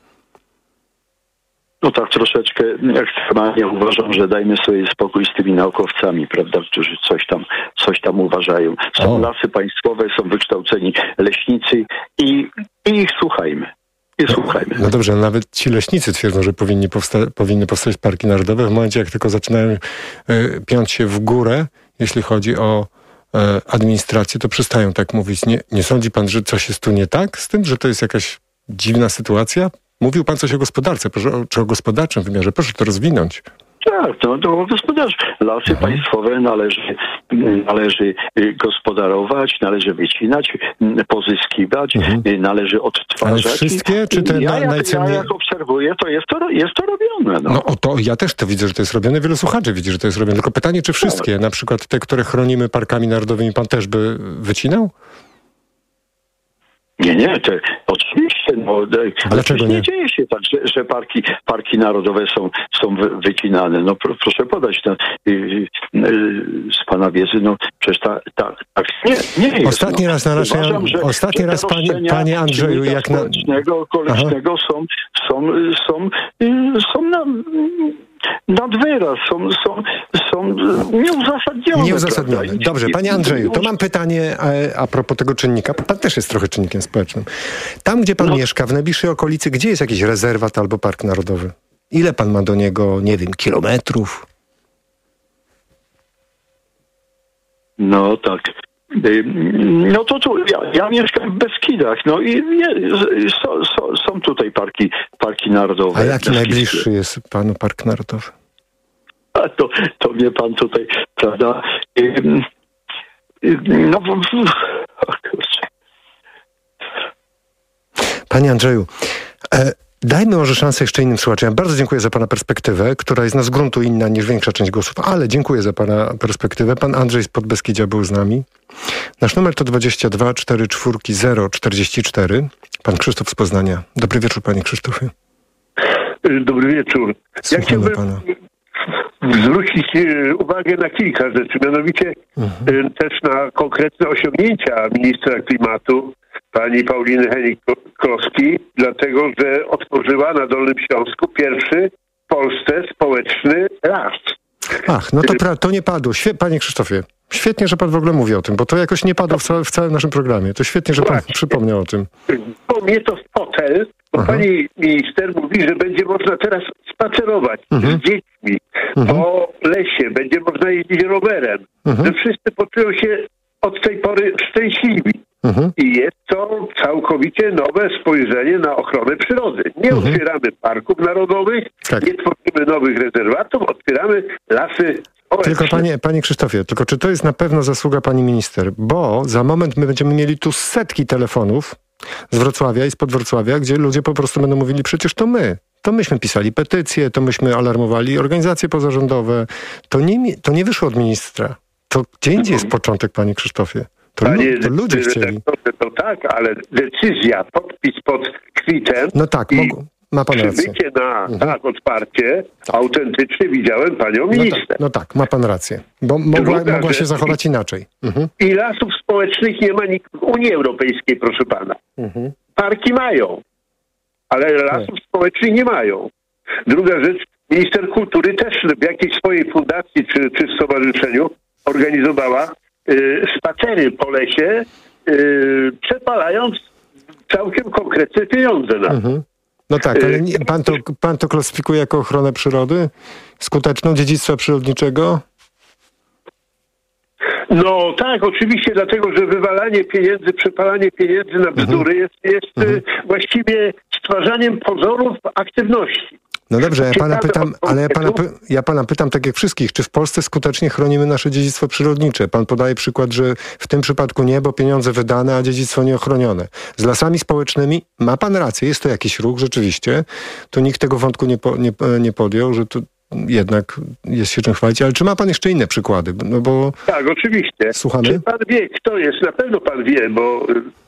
B: No tak troszeczkę ekstremalnie uważam, że dajmy sobie spokój z tymi naukowcami, prawda, którzy coś tam, coś tam uważają. Są o. lasy państwowe, są wykształceni leśnicy i, i ich słuchajmy. I słuchajmy.
A: No dobrze, nawet ci leśnicy twierdzą, że powinni powsta- powinny powstać parki narodowe. W momencie, jak tylko zaczynają y, piąć się w górę, jeśli chodzi o y, administrację, to przestają tak mówić. Nie, nie sądzi pan, że coś jest tu nie tak z tym, że to jest jakaś dziwna sytuacja? Mówił pan coś o gospodarce, proszę, czy o gospodarczym wymiarze. Proszę to rozwinąć.
B: Tak, to, to gospodarz. Lasy mhm. państwowe należy, należy gospodarować, należy wycinać, pozyskiwać, mhm. należy odtwarzać.
A: Ale wszystkie, czy te
B: ja,
A: na,
B: jak,
A: najcenniej...
B: ja jak obserwuję, to jest to, jest to robione. No.
A: no o to ja też to widzę, że to jest robione. Wielu słuchaczy widzi, że to jest robione. Tylko pytanie, czy wszystkie, tak. na przykład te, które chronimy parkami narodowymi, pan też by wycinał?
B: Nie, nie, to oczywiście. No,
A: Dlaczego nie?
B: Nie dzieje się tak, że, że parki, parki narodowe są, są wy, wycinane. No pro, proszę podać no, yy, yy, z pana wiedzy, no przecież tak ta, ta, nie, nie jest.
A: Ostatni
B: no.
A: raz na naszej...
B: Uważam, że,
A: ostatni
B: że
A: raz, panie, panie Andrzeju, jak na...
B: społecznego, okolicznego są, są, są, yy, są na... nad wyraz, są, są, są nieuzasadnione.
A: Nieuzasadnione. Dobrze, panie Andrzeju, to mam pytanie a, a propos tego czynnika. Pan też jest trochę czynnikiem społecznym. Tam, gdzie pan no. mieszka, w najbliższej okolicy, gdzie jest jakiś rezerwat albo park narodowy? Ile pan ma do niego, nie wiem, kilometrów?
B: No tak. No to tu, ja, ja mieszkam w Beskidach, no i nie, so, so, są tutaj parki, parki narodowe.
A: A jaki najbliższy jest panu park narodowy?
B: A to, to mnie pan tutaj, prawda? No, o kurczę.
A: Panie Andrzeju, e, Dajmy może szansę jeszcze innym słuchaczom. Ja bardzo dziękuję za pana perspektywę, która jest na z gruntu inna niż większa część głosów, ale dziękuję za pana perspektywę. Pan Andrzej z Podbeskidzia był z nami. Nasz numer to dwadzieścia dwa czterdzieści cztery zero czterdzieści cztery. Pan Krzysztof z Poznania. Dobry wieczór, panie Krzysztofie.
C: Dobry wieczór.
A: Słuchamy
C: ja chciałbym
A: pana.
C: zwrócić uwagę na kilka rzeczy, mianowicie mhm. też na konkretne osiągnięcia ministra klimatu, pani Pauliny Hennig-Kloski, dlatego że otworzyła na Dolnym Śląsku pierwszy w Polsce społeczny las.
A: Ach, no to, pra- to nie padło. Świe- Panie Krzysztofie, świetnie, że pan w ogóle mówi o tym, bo to jakoś nie padło w, ca- w całym naszym programie. To świetnie, że pan Właśnie. przypomniał o tym.
C: Bo mnie to w fotel, bo Aha. pani minister mówi, że będzie można teraz spacerować mhm. z dziećmi mhm. po lesie, będzie można jeździć rowerem, mhm. że wszyscy poczują się od tej pory szczęśliwi. Mhm. I jest to całkowicie nowe spojrzenie na ochronę przyrody. Nie mhm. otwieramy parków narodowych, tak. nie tworzymy nowych rezerwatów, otwieramy lasy społeczne.
A: Tylko panie, panie Krzysztofie, tylko czy to jest na pewno zasługa pani minister? Bo za moment my będziemy mieli tu setki telefonów z Wrocławia i spod Wrocławia, gdzie ludzie po prostu będą mówili, przecież to my. To myśmy pisali petycje, to myśmy alarmowali organizacje pozarządowe. To nie, to nie wyszło od ministra. To gdzie indziej jest początek, panie Krzysztofie? To,
C: Panie,
A: lu- to ludzie chcieli.
C: To tak, ale decyzja, podpis pod kwitem
A: no tak,
C: i
A: mogу, ma pan rację.
C: przybycie na
A: mhm.
C: tak otwarcie, tak. autentycznie widziałem panią minister.
A: No tak, no tak, ma pan rację. Bo mogła,
C: Druga,
A: mogła się
C: że...
A: zachować inaczej. Mhm.
C: I lasów społecznych nie ma nikt w Unii Europejskiej, proszę pana. Mhm. Parki mają, ale lasów tak. społecznych nie mają. Druga rzecz, minister kultury też w jakiejś swojej fundacji czy, czy stowarzyszeniu organizowała y, spacery po lesie, y, przepalając całkiem konkretne pieniądze na to. Mhm.
A: No tak, ale nie, pan, to, pan to klasyfikuje jako ochronę przyrody? Skuteczną dziedzictwa przyrodniczego?
C: No tak, oczywiście, dlatego, że wywalanie pieniędzy, przepalanie pieniędzy na bzdury mhm. jest, jest mhm. właściwie stwarzaniem pozorów aktywności.
A: No dobrze, ja pana pytam, ale ja pana, ja pana pytam tak jak wszystkich, czy w Polsce skutecznie chronimy nasze dziedzictwo przyrodnicze? Pan podaje przykład, że w tym przypadku nie, bo pieniądze wydane, a dziedzictwo nieochronione. Z lasami społecznymi ma pan rację, jest to jakiś ruch rzeczywiście. To nikt tego wątku nie, po, nie, nie podjął, że to jednak jest się czym chwalić, ale czy ma pan jeszcze inne przykłady? No bo...
C: Tak, oczywiście.
A: Słuchamy?
C: Czy pan wie, kto jest, na pewno pan wie, bo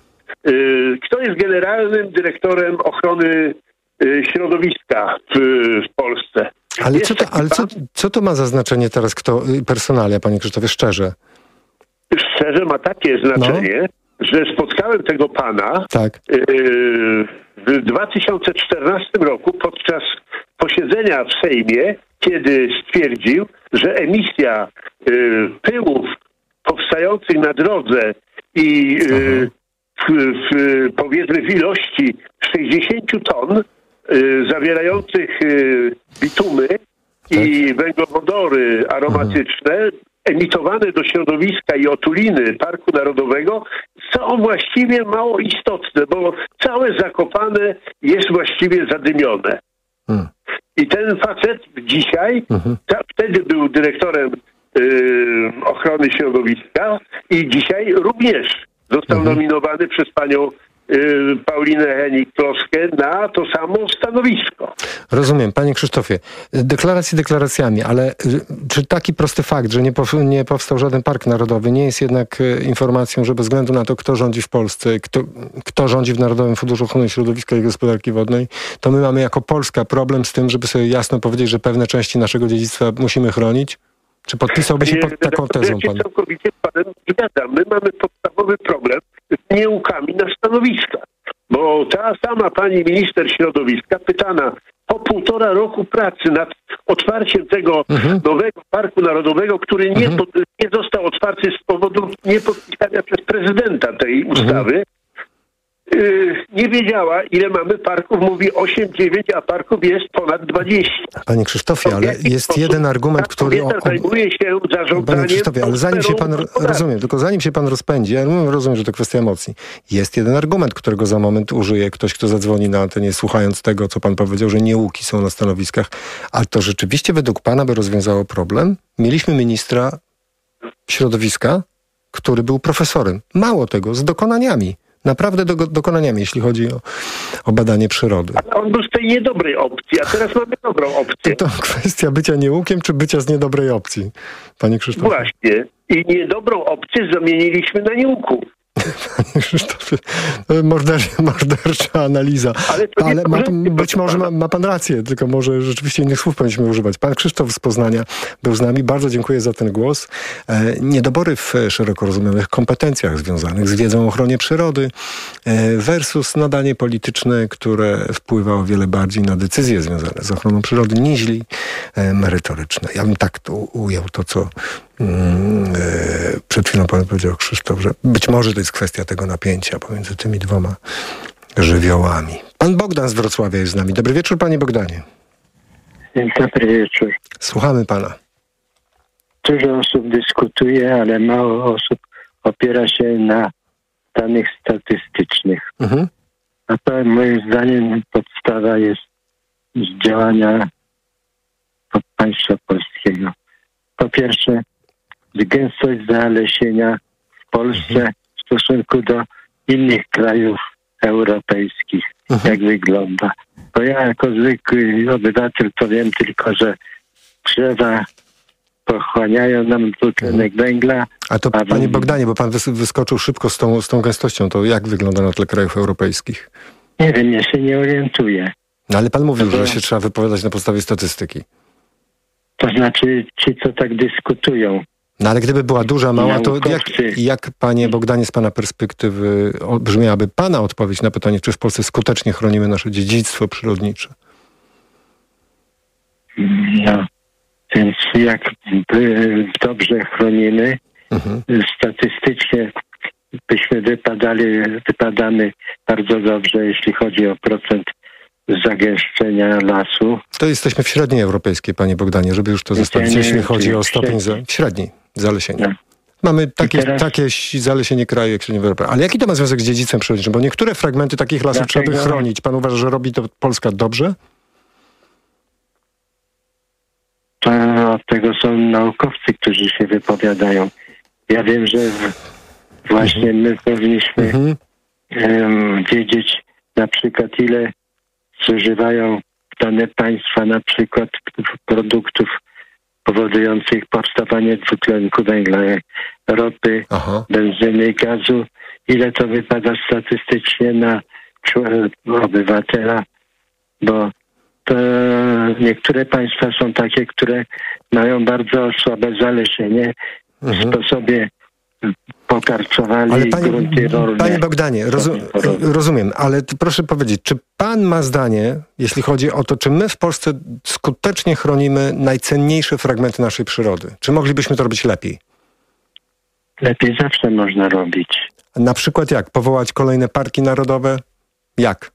C: yy, kto jest generalnym dyrektorem ochrony środowiska w, w Polsce.
A: Ale, co to, ale co, co to ma za znaczenie teraz kto, personalia, panie Krzysztofie, szczerze?
C: Szczerze ma takie znaczenie, no. że spotkałem tego pana
A: tak.
C: yy, w dwa tysiące czternastym roku podczas posiedzenia w Sejmie, kiedy stwierdził, że emisja yy, pyłów powstających na drodze i yy, w, w, powiedzmy w ilości sześćdziesiąt ton Y, zawierających y, bitumy tak. i węglowodory aromatyczne mhm. emitowane do środowiska i otuliny Parku Narodowego są właściwie mało istotne, bo całe Zakopane jest właściwie zadymione. Mhm. I ten facet dzisiaj, mhm. ta, wtedy był dyrektorem y, ochrony środowiska i dzisiaj również został mhm. nominowany przez panią Paulinę Hennig-Kloskę na to samo stanowisko.
A: Rozumiem, panie Krzysztofie. Deklaracje deklaracjami, ale czy taki prosty fakt, że nie, pow- nie powstał żaden park narodowy, nie jest jednak informacją, że bez względu na to, kto rządzi w Polsce, kto, kto rządzi w Narodowym Funduszu Ochrony Środowiska i Gospodarki Wodnej, to my mamy jako Polska problem z tym, żeby sobie jasno powiedzieć, że pewne części naszego dziedzictwa musimy chronić? Czy podpisałby się pod taką tezą pan?
C: Ja się całkowicie z panem zgadzam. My mamy podstawowy problem z nieukami na stanowiska. Bo ta sama pani minister środowiska pytana po półtora roku pracy nad otwarciem tego mhm. nowego Parku Narodowego, który nie, mhm. pod, nie został otwarty z powodu niepodpisania przez prezydenta tej ustawy, mhm. nie wiedziała, ile mamy parków. Mówi osiem dziewięć, a parków jest ponad dwadzieścia.
A: Panie Krzysztofie, ale jest jeden argument, który...
C: Kobieta zajmuje się zarządzaniem...
A: Panie Krzysztofie, ale zanim się pan... Rozumiem, tylko zanim się pan rozpędzi, ja rozumiem, że to kwestia emocji. Jest jeden argument, którego za moment użyje ktoś, kto zadzwoni na antenie, słuchając tego, co pan powiedział, że nieuki są na stanowiskach. A to rzeczywiście według pana by rozwiązało problem? Mieliśmy ministra środowiska, który był profesorem. Mało tego, z dokonaniami. naprawdę do, dokonaniami, jeśli chodzi o, o badanie przyrody.
C: Ale on był z tej niedobrej opcji, a teraz mamy dobrą opcję.
A: To kwestia bycia nieukiem, czy bycia z niedobrej opcji, panie Krzysztofie?
C: Właśnie. I niedobrą opcję zamieniliśmy na nieuku.
A: Panie Krzysztofie, morder, mordercza analiza. Ale, Ale ma, być może ma, ma pan rację, tylko może rzeczywiście innych słów powinniśmy używać. Pan Krzysztof z Poznania był z nami. Bardzo dziękuję za ten głos. E, niedobory w szeroko rozumianych kompetencjach związanych z wiedzą o ochronie przyrody e, versus nadanie polityczne, które wpływa o wiele bardziej na decyzje związane z ochroną przyrody niż e, merytoryczne. Ja bym tak tu ujął to, co mm, e, przed chwilą pan powiedział, Krzysztof, że być może to jest kwestia tego napięcia pomiędzy tymi dwoma żywiołami. Pan Bogdan z Wrocławia jest z nami. Dobry wieczór, panie Bogdanie.
D: Dobry wieczór.
A: Słuchamy pana.
D: Dużo osób dyskutuje, ale mało osób opiera się na danych statystycznych.
A: Mhm.
D: A to moim zdaniem podstawa jest działania państwa polskiego. Po pierwsze, gęstość zalesienia w Polsce mhm. w stosunku do innych krajów europejskich, mhm. jak wygląda. Bo ja jako zwykły obywatel to wiem tylko, że drzewa pochłaniają nam dwutlenek mhm. węgla.
A: A to
D: a
A: panie Bogdanie, bo pan wys- wyskoczył szybko z tą, z tą gęstością, to jak wygląda na tle krajów europejskich?
D: Nie wiem, ja się nie orientuję.
A: No ale pan mówił,
D: to,
A: że się trzeba wypowiadać na podstawie statystyki.
D: To znaczy ci, co tak dyskutują.
A: No ale gdyby była duża, mała, to jak, jak, panie Bogdanie, z pana perspektywy brzmiałaby pana odpowiedź na pytanie, czy w Polsce skutecznie chronimy nasze dziedzictwo przyrodnicze?
D: No, więc jak dobrze chronimy, mhm. statystycznie byśmy wypadali, wypadamy bardzo dobrze, jeśli chodzi o procent zagęszczenia lasu.
A: To jesteśmy w średniej europejskiej, panie Bogdanie, żeby już to zostawić, jeśli wiem, chodzi o stopień za, w średniej zalesienia. No. Mamy takie, teraz... takie zalesienie kraju jak średnia Europa. Ale jaki to ma związek z dziedzictwem przyrodniczym? Bo niektóre fragmenty takich lasów Dlatego... trzeba by chronić. Pan uważa, że robi to Polska dobrze?
D: To od tego są naukowcy, którzy się wypowiadają. Ja wiem, że właśnie mhm. my powinniśmy mhm. um, wiedzieć na przykład, ile zużywają dane państwa na przykład produktów powodujących powstawanie dwutlenku węgla, ropy, Aha. benzyny, gazu. Ile to wypada statystycznie na obywatela, bo to niektóre państwa są takie, które mają bardzo słabe zalesienie mhm. w sposobie pokarczowali ale panie, grunty rolne.
A: Panie Bogdanie, rozum, rozumiem, ale proszę powiedzieć, czy pan ma zdanie, jeśli chodzi o to, czy my w Polsce skutecznie chronimy najcenniejsze fragmenty naszej przyrody? Czy moglibyśmy to robić lepiej?
D: Lepiej zawsze można robić.
A: Na przykład jak? Powołać kolejne parki narodowe? Jak?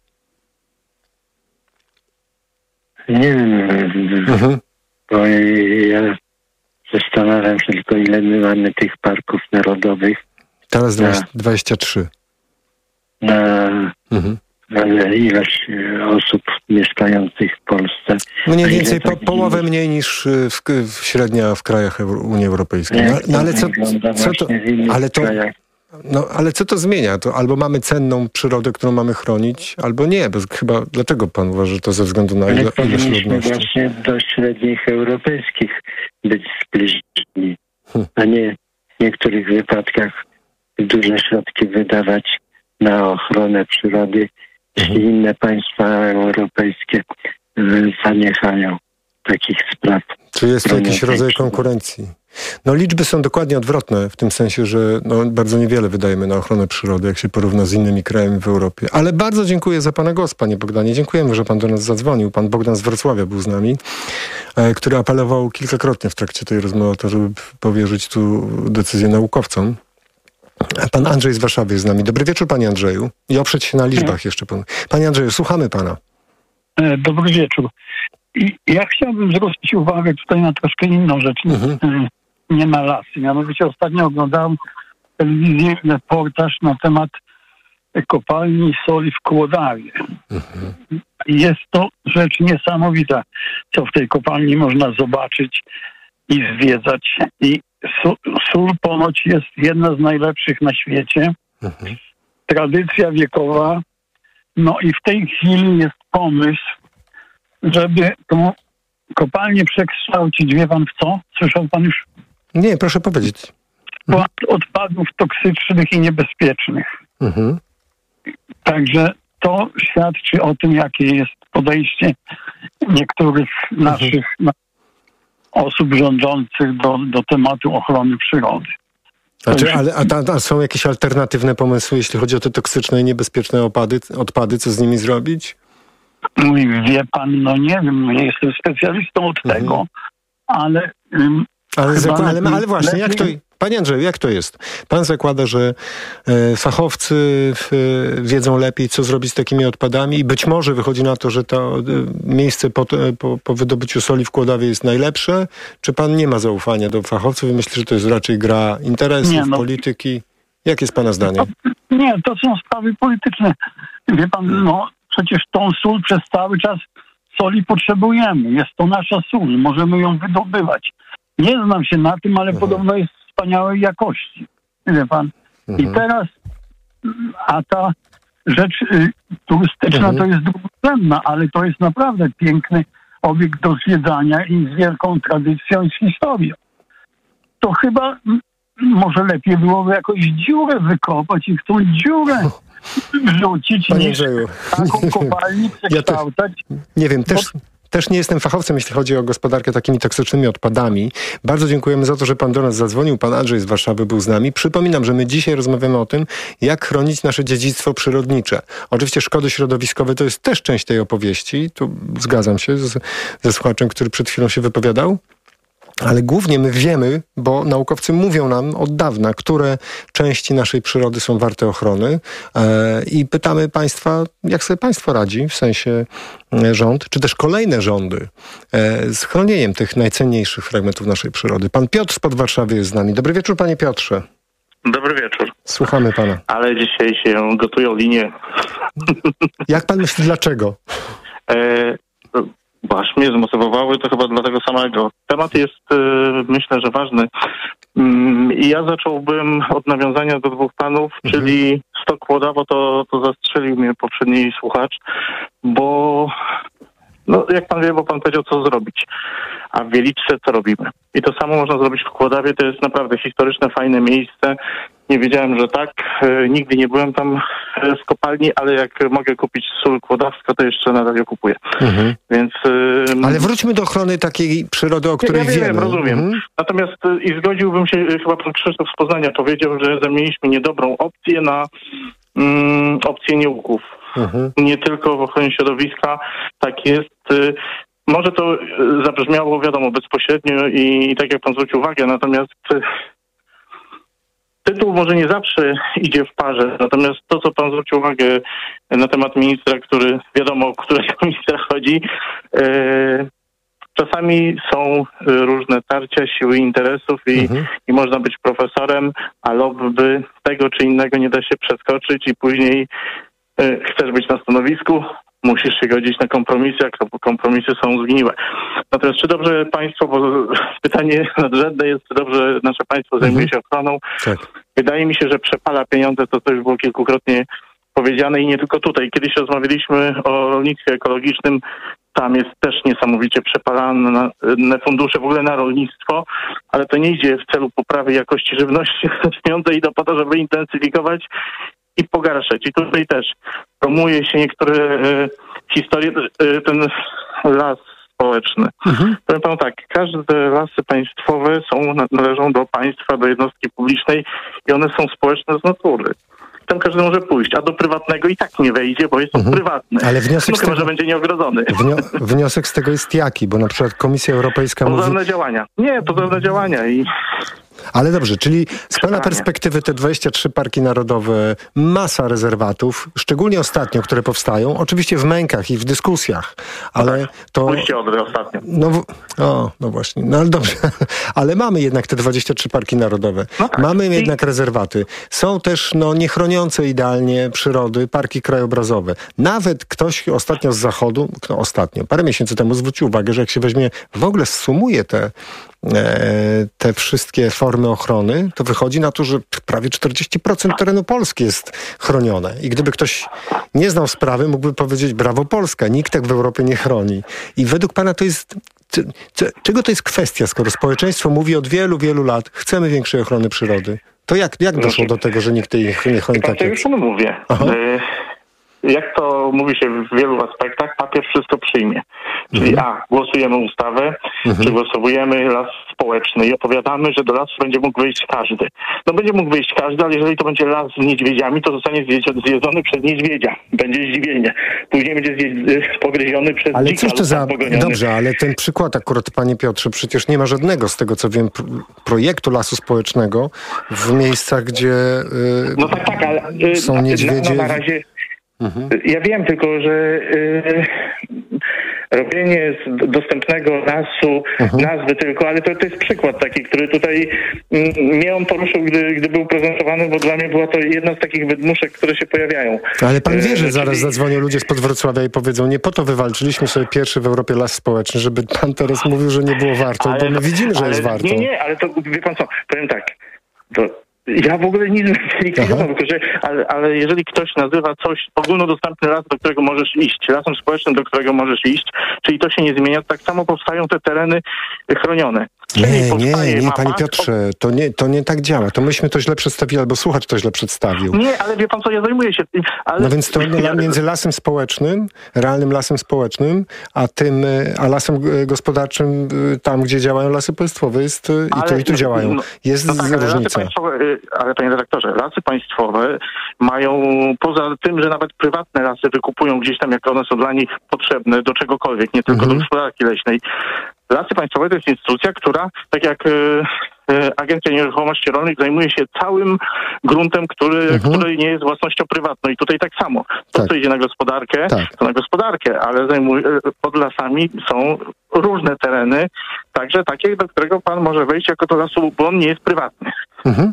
D: Nie wiem, mhm. bo ja zastanawiam się tylko, ile my mamy tych parków narodowych.
A: Teraz na, dwadzieścia trzy.
D: Na, mhm. na ilość osób mieszkających w Polsce.
A: Mniej więcej po, połowę mniej niż w, w średnia w krajach Unii Europejskiej. No, no ale co, co to... Ale to no, ale co to zmienia? To albo mamy cenną przyrodę, którą mamy chronić, albo nie. Bo chyba dlaczego pan uważa, że to ze względu na ile, ilość ludności?
D: Właśnie do średnich europejskich być zbliżeni, hmm. a nie w niektórych wypadkach duże środki wydawać na ochronę przyrody, jeśli hmm. inne państwa europejskie zaniechają takich spraw.
A: Czy jest to jakiś rodzaj konkurencji? No liczby są dokładnie odwrotne, w tym sensie, że no, bardzo niewiele wydajemy na ochronę przyrody, jak się porówna z innymi krajami w Europie. Ale bardzo dziękuję za pana głos, panie Bogdanie. Dziękujemy, że pan do nas zadzwonił. Pan Bogdan z Wrocławia był z nami, e, który apelował kilkakrotnie w trakcie tej rozmowy o to, żeby powierzyć tu decyzję naukowcom. A pan Andrzej z Warszawy jest z nami. Dobry wieczór, panie Andrzeju. I oprzeć się na liczbach jeszcze pan. Panie Andrzeju, słuchamy pana.
E: Dobry wieczór. I ja chciałbym zwrócić uwagę tutaj na troszkę inną rzecz, mhm. nie na lasy. Mianowicie ostatnio oglądałem w telewizji reportaż na temat kopalni soli w Kłodawie. Mhm. Jest to rzecz niesamowita, co w tej kopalni można zobaczyć i zwiedzać. I sól ponoć jest jedna z najlepszych na świecie. Mhm. tradycja wiekowa. No i w tej chwili jest pomysł, żeby tą kopalnię przekształcić. Wie pan w co? Słyszał pan już?
A: Nie, proszę powiedzieć.
E: Mhm. Odpadów toksycznych i niebezpiecznych.
A: Mhm.
E: Także to świadczy o tym, jakie jest podejście niektórych mhm. naszych osób rządzących do, do tematu ochrony przyrody.
A: Znaczy, ale a, ta, a są jakieś alternatywne pomysły, jeśli chodzi o te toksyczne i niebezpieczne opady, odpady, co z nimi zrobić?
E: Wie pan, no nie wiem, nie jestem specjalistą od mhm. tego, ale... Um,
A: ale, zakład, ale, ale właśnie, lepiej... jak to... Panie Andrzeju, jak to jest? Pan zakłada, że e, fachowcy e, wiedzą lepiej, co zrobić z takimi odpadami i być może wychodzi na to, że to e, miejsce po, po, po wydobyciu soli w Kłodawie jest najlepsze? Czy pan nie ma zaufania do fachowców i myśli, że to jest raczej gra interesów, nie, no, polityki? Jakie jest pana zdanie?
E: To, nie, to są sprawy polityczne. Wie pan, no przecież tą sól przez cały czas soli potrzebujemy. Jest to nasza sól, możemy ją wydobywać. Nie znam się na tym, ale mhm. podobno jest wspaniałej jakości. Wie pan? Mhm. I teraz, a ta rzecz y, turystyczna mhm. to jest drugorzędna, ale to jest naprawdę piękny obiekt do zwiedzania i z wielką tradycją i z historią. To chyba m, może lepiej byłoby jakąś dziurę wykopać i w tą dziurę wrzucić,
A: Panie
E: niż
A: Andrzeju,
E: taką kopalnię przekształcać.
A: Ja te, nie wiem, też... Bo, Też nie jestem fachowcem, jeśli chodzi o gospodarkę takimi toksycznymi odpadami. Bardzo dziękujemy za to, że pan do nas zadzwonił. Pan Andrzej z Warszawy był z nami. Przypominam, że my dzisiaj rozmawiamy o tym, jak chronić nasze dziedzictwo przyrodnicze. Oczywiście szkody środowiskowe to jest też część tej opowieści. Tu zgadzam się z, ze słuchaczem, który przed chwilą się wypowiadał. Ale głównie my wiemy, bo naukowcy mówią nam od dawna, które części naszej przyrody są warte ochrony e, i pytamy państwa, jak sobie państwo radzi, w sensie e, rząd, czy też kolejne rządy e, z chronieniem tych najcenniejszych fragmentów naszej przyrody. Pan Piotr spod Warszawy jest z nami. Dobry wieczór, panie Piotrze.
G: Dobry wieczór.
A: Słuchamy pana.
G: Ale dzisiaj się gotują linie.
A: Jak pan myśli, dlaczego?
G: E, Bo aż mnie zmotywowały, to chyba dlatego samego. Temat jest, myślę, że ważny. I ja zacząłbym od nawiązania do dwóch panów, mhm. czyli Stok Kłodawo, to, to zastrzelił mnie poprzedni słuchacz, bo no, jak pan wie, bo pan powiedział, co zrobić. A w Wieliczce co robimy? I to samo można zrobić w Kłodawie. To jest naprawdę historyczne, fajne miejsce. Nie wiedziałem, że tak. E, nigdy nie byłem tam w kopalni, ale jak mogę kupić sól kłodawska, to jeszcze nadal ją kupuję. Mhm. Więc, e,
A: ale wróćmy do ochrony takiej przyrody, o której
G: ja
A: wiemy.
G: Wiem, rozumiem.
A: Mhm.
G: Natomiast e, i zgodziłbym się, chyba pan Krzysztof z Poznania powiedział, że zamieniliśmy niedobrą opcję na mm, opcję nieuków. Mhm. Nie tylko w ochronie środowiska. Tak jest. E, może to zabrzmiało, wiadomo, bezpośrednio i, i tak jak pan zwrócił uwagę, natomiast e, tytuł może nie zawsze idzie w parze, natomiast to, co pan zwrócił uwagę na temat ministra, który, wiadomo, o którego ministra chodzi, e, czasami są różne tarcia siły interesów i, mhm. i można być profesorem, a lobby tego czy innego nie da się przeskoczyć i później e, chcesz być na stanowisku, musisz się godzić na kompromisy, jak kompromisy są zgniłe. Natomiast czy dobrze państwo, bo pytanie nadrzędne jest, czy dobrze nasze państwo zajmuje się ochroną?
A: Tak.
G: Wydaje mi się, że przepala pieniądze, to to już było kilkukrotnie powiedziane i nie tylko tutaj. Kiedyś rozmawialiśmy o rolnictwie ekologicznym, tam jest też niesamowicie przepalane fundusze w ogóle na rolnictwo, ale to nie idzie w celu poprawy jakości żywności, pieniądze idą po to, żeby intensyfikować i pogarszać. I tutaj też promuje się niektóre e, historie, e, ten las społeczny. Mhm. Powiem panu tak, każde lasy państwowe są, należą do państwa, do jednostki publicznej i one są społeczne z natury. Tam każdy może pójść, a do prywatnego i tak nie wejdzie, bo jest on mhm. prywatny.
A: Ale wniosek
G: no,
A: z tego,
G: chyba, że będzie nieogrodzony.
A: Wnio- wniosek z tego jest jaki? Bo na przykład Komisja Europejska
G: Pozorne
A: mówi...
G: działania. Nie, pozorne działania i...
A: Ale dobrze, czyli z pana perspektywy te dwadzieścia trzy parki narodowe, masa rezerwatów, szczególnie ostatnio, które powstają, oczywiście w mękach i w dyskusjach, ale
G: tak,
A: to...
G: Pójście Odry ostatnio.
A: No, w... o, no właśnie, no ale dobrze, ale mamy jednak te dwadzieścia trzy parki narodowe, no tak. mamy I... jednak rezerwaty. Są też no, niechroniące idealnie przyrody parki krajobrazowe. Nawet ktoś ostatnio z zachodu, no ostatnio, parę miesięcy temu zwrócił uwagę, że jak się weźmie, w ogóle sumuje te te wszystkie formy ochrony, to wychodzi na to, że prawie czterdzieści procent terenu Polski jest chronione. I gdyby ktoś nie znał sprawy, mógłby powiedzieć: brawo Polska, nikt tak w Europie nie chroni. I według pana to jest... Czego to jest kwestia, skoro społeczeństwo mówi od wielu, wielu lat, chcemy większej ochrony przyrody? To jak, jak doszło do tego, że nikt tej nie chroni tak?
G: Ja już panu mówię. Y- Jak to mówi się w wielu aspektach, papier wszystko przyjmie. Czyli
A: Mhm.
G: a, głosujemy ustawę,
A: Mhm.
G: przegłosowujemy las społeczny i opowiadamy, że do lasu będzie mógł wyjść każdy. No będzie mógł wyjść każdy, ale jeżeli to będzie las z niedźwiedziami, to zostanie zje- zjedzony przez niedźwiedzia. Będzie zdziwienie. Później będzie zje- pogryziony przez
A: Ale
G: dzika
A: cóż to za...
G: pogoniony.
A: Dobrze, ale ten przykład akurat, panie Piotrze, przecież nie ma żadnego, z tego co wiem, p- projektu lasu społecznego w miejscach, gdzie yy,
G: No tak, tak, ale y,
A: są niedźwiedzie.
G: No, no na razie
A: Mhm.
G: ja wiem, tylko że y, robienie z dostępnego lasu,
A: Mhm.
G: nazwy tylko, ale to, to jest przykład taki, który tutaj mm, mnie on poruszył, gdy, gdy był prezentowany, bo dla mnie była to jedna z takich wydmuszek, które się pojawiają.
A: Ale pan wie, że
G: E,
A: zaraz
G: czyli-
A: zadzwonią ludzie spod Wrocławia i powiedzą: nie po to wywalczyliśmy sobie pierwszy w Europie las społeczny, żeby pan teraz mówił, że nie było warto, bo my widzimy, że
G: ale,
A: jest warto.
G: Nie, nie, ale to wie pan co, powiem tak, to ja w ogóle nic nie likwidował, tylko że, ale, ale jeżeli ktoś nazywa coś ogólnodostępny las, do którego możesz iść, lasem społecznym, do którego możesz iść, czyli to się nie zmienia, tak samo powstają te tereny chronione. Czyli
A: Nie, nie,
G: powstaje
A: nie,
G: mapa-
A: panie Piotrze, to nie, to nie tak działa. To myśmy to źle przedstawili, albo słuchacz to źle przedstawił.
G: Nie, ale wie pan co, ja zajmuję się tym, ale...
A: No więc to la- między lasem społecznym, realnym lasem społecznym, a tym, y, a lasem y, gospodarczym, y, tam gdzie działają lasy państwowe, jest y, i tu i tu działają.
G: no-
A: Jest
G: no tak, ale lasy
A: różnica.
G: państwowe, y, ale panie redaktorze, lasy państwowe mają, poza tym, że nawet prywatne lasy wykupują gdzieś tam, jak one są dla nich potrzebne, do czegokolwiek, nie tylko
A: Mhm.
G: do gospodarki leśnej. Lasy państwowe to jest instytucja, która, tak jak y, y, Agencja Nieruchomości Rolnych, zajmuje się całym gruntem, który,
A: Mhm.
G: który nie jest własnością prywatną. I tutaj tak samo. To,
A: Tak.
G: co idzie na gospodarkę,
A: Tak.
G: to na gospodarkę, ale zajmuje, pod lasami są różne tereny, także takie, do którego pan może wejść jako do lasu, bo on nie jest prywatny.
A: Mhm.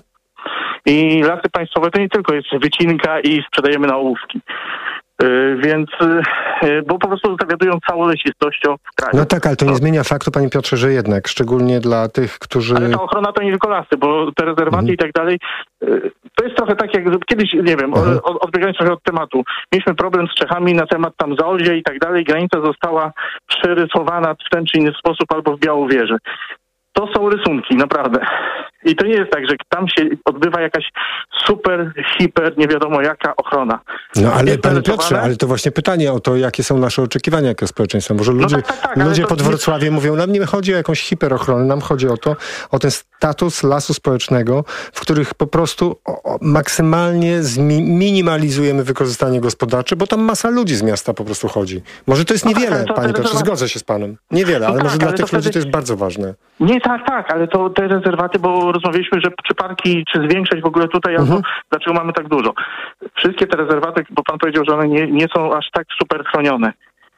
G: I lasy państwowe to nie tylko jest wycinka i sprzedajemy na ołówki. Yy, więc, yy, bo po prostu zawiadują całą lesistością w kraju.
A: No tak, ale to nie zmienia faktu, panie Piotrze, że jednak, szczególnie dla tych, którzy...
G: Ale ta ochrona to nie tylko lasy, bo te rezerwaty
A: Mhm.
G: i tak dalej, yy, to jest trochę tak jak kiedyś, nie wiem,
A: Mhm.
G: od, odbiegając trochę od tematu, mieliśmy problem z Czechami na temat tam Zaolzie i tak dalej, granica została przerysowana w ten czy inny sposób albo w Białowieży. To są rysunki, naprawdę. I to nie jest tak, że tam się odbywa jakaś super, hiper, nie wiadomo jaka ochrona.
A: No ale
G: Jest
A: panie
G: narysowane-
A: Piotrze, ale to właśnie pytanie o to, jakie są nasze oczekiwania jako społeczeństwa. Może ludzie,
G: tak, tak, tak, ale
A: ludzie
G: to
A: pod
G: nie-
A: Wrocławiem mówią: nam nie chodzi o jakąś hiperochronę, nam chodzi o to, o ten status lasu społecznego, w których po prostu o, o, maksymalnie zminimalizujemy wykorzystanie gospodarcze, bo tam masa ludzi z miasta po prostu chodzi. Może to jest
G: No tak,
A: niewiele,
G: ale to-
A: panie
G: to-
A: Piotrze,
G: to-
A: zgodzę się z panem. Niewiele,
G: No
A: ale
G: tak,
A: może dla
G: ale
A: tych
G: to
A: ludzi
G: wtedy-
A: to jest bardzo ważne.
G: Nie, tak, tak, ale to te rezerwaty, bo rozmawialiśmy, że czy parki, czy zwiększać w ogóle tutaj,
A: Mhm.
G: albo dlaczego mamy tak dużo. Wszystkie te rezerwaty, bo pan powiedział, że one nie, nie są aż tak super chronione.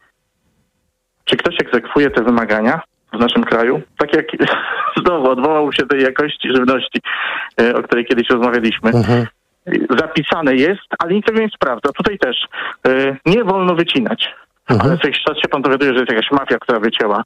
G: Czy ktoś egzekwuje te wymagania w naszym kraju? Tak jak znowu odwołał się tej jakości żywności, e, o której kiedyś rozmawialiśmy.
A: Mhm.
G: Zapisane jest, ale nikt tego nie sprawdza. Tutaj też e, nie wolno wycinać.
A: Mhm.
G: Ale co jakiś czas się pan dowiaduje, że jest jakaś mafia, która wycięła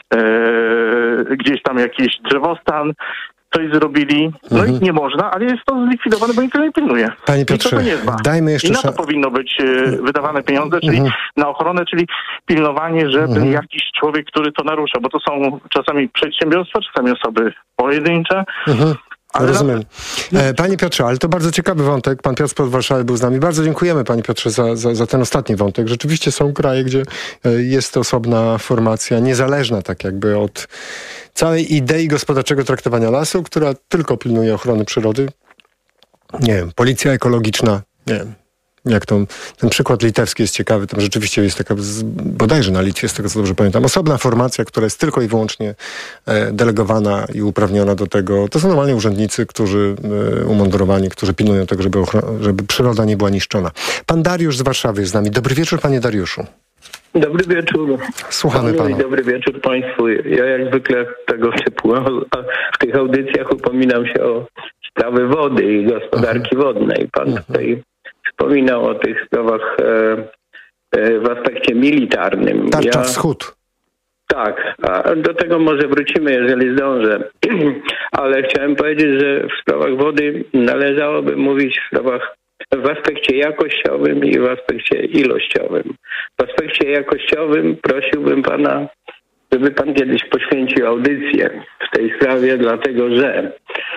G: e, gdzieś tam jakiś drzewostan, coś zrobili, no
A: Mhm.
G: i nie można, ale jest to zlikwidowane, bo nikt tego nie pilnuje.
A: Panie
G: Nikt
A: Piotrze,
G: tego nie dba.
A: dajmy jeszcze
G: I na
A: sza-
G: to powinno być e, wydawane pieniądze, czyli
A: Mhm.
G: na ochronę, czyli pilnowanie, żeby
A: Mhm.
G: jakiś człowiek, który to narusza, bo to są czasami przedsiębiorstwa, czasami osoby pojedyncze.
A: Mhm.
G: Ale
A: Rozumiem. E, Panie Piotrze, ale to bardzo ciekawy wątek. Pan Piotr z Warszawy był z nami. Bardzo dziękujemy, panie Piotrze, za, za, za ten ostatni wątek. Rzeczywiście są kraje, gdzie e, jest osobna formacja, niezależna tak jakby od całej idei gospodarczego traktowania lasu, która tylko pilnuje ochrony przyrody. Nie wiem, policja ekologiczna, nie wiem. Jak to, ten przykład litewski jest ciekawy, tam rzeczywiście jest taka, z- bodajże na Litwie, z tego co dobrze pamiętam, osobna formacja, która jest tylko i wyłącznie e, delegowana i uprawniona do tego. To są normalnie urzędnicy, którzy e, umundurowani, którzy pilnują tego, żeby, ochro- żeby przyroda nie była niszczona. Pan Dariusz z Warszawy jest z nami. Dobry wieczór, panie Dariuszu.
H: Dobry wieczór.
A: Słuchamy
H: Panu i
A: pana.
H: dobry wieczór państwu. Ja jak zwykle tego typu a w tych audycjach upominam się o sprawy wody i gospodarki wodnej. Pan tutaj wspominał o tych sprawach e, e, w aspekcie militarnym.
A: Tarcza
H: Ja-
A: Wschód.
H: Tak, a do tego może wrócimy, jeżeli zdążę. Ale chciałem powiedzieć, że w sprawach wody należałoby mówić w sprawach w aspekcie jakościowym i w aspekcie ilościowym. W aspekcie jakościowym prosiłbym pana, żeby pan kiedyś poświęcił audycję w tej sprawie, dlatego że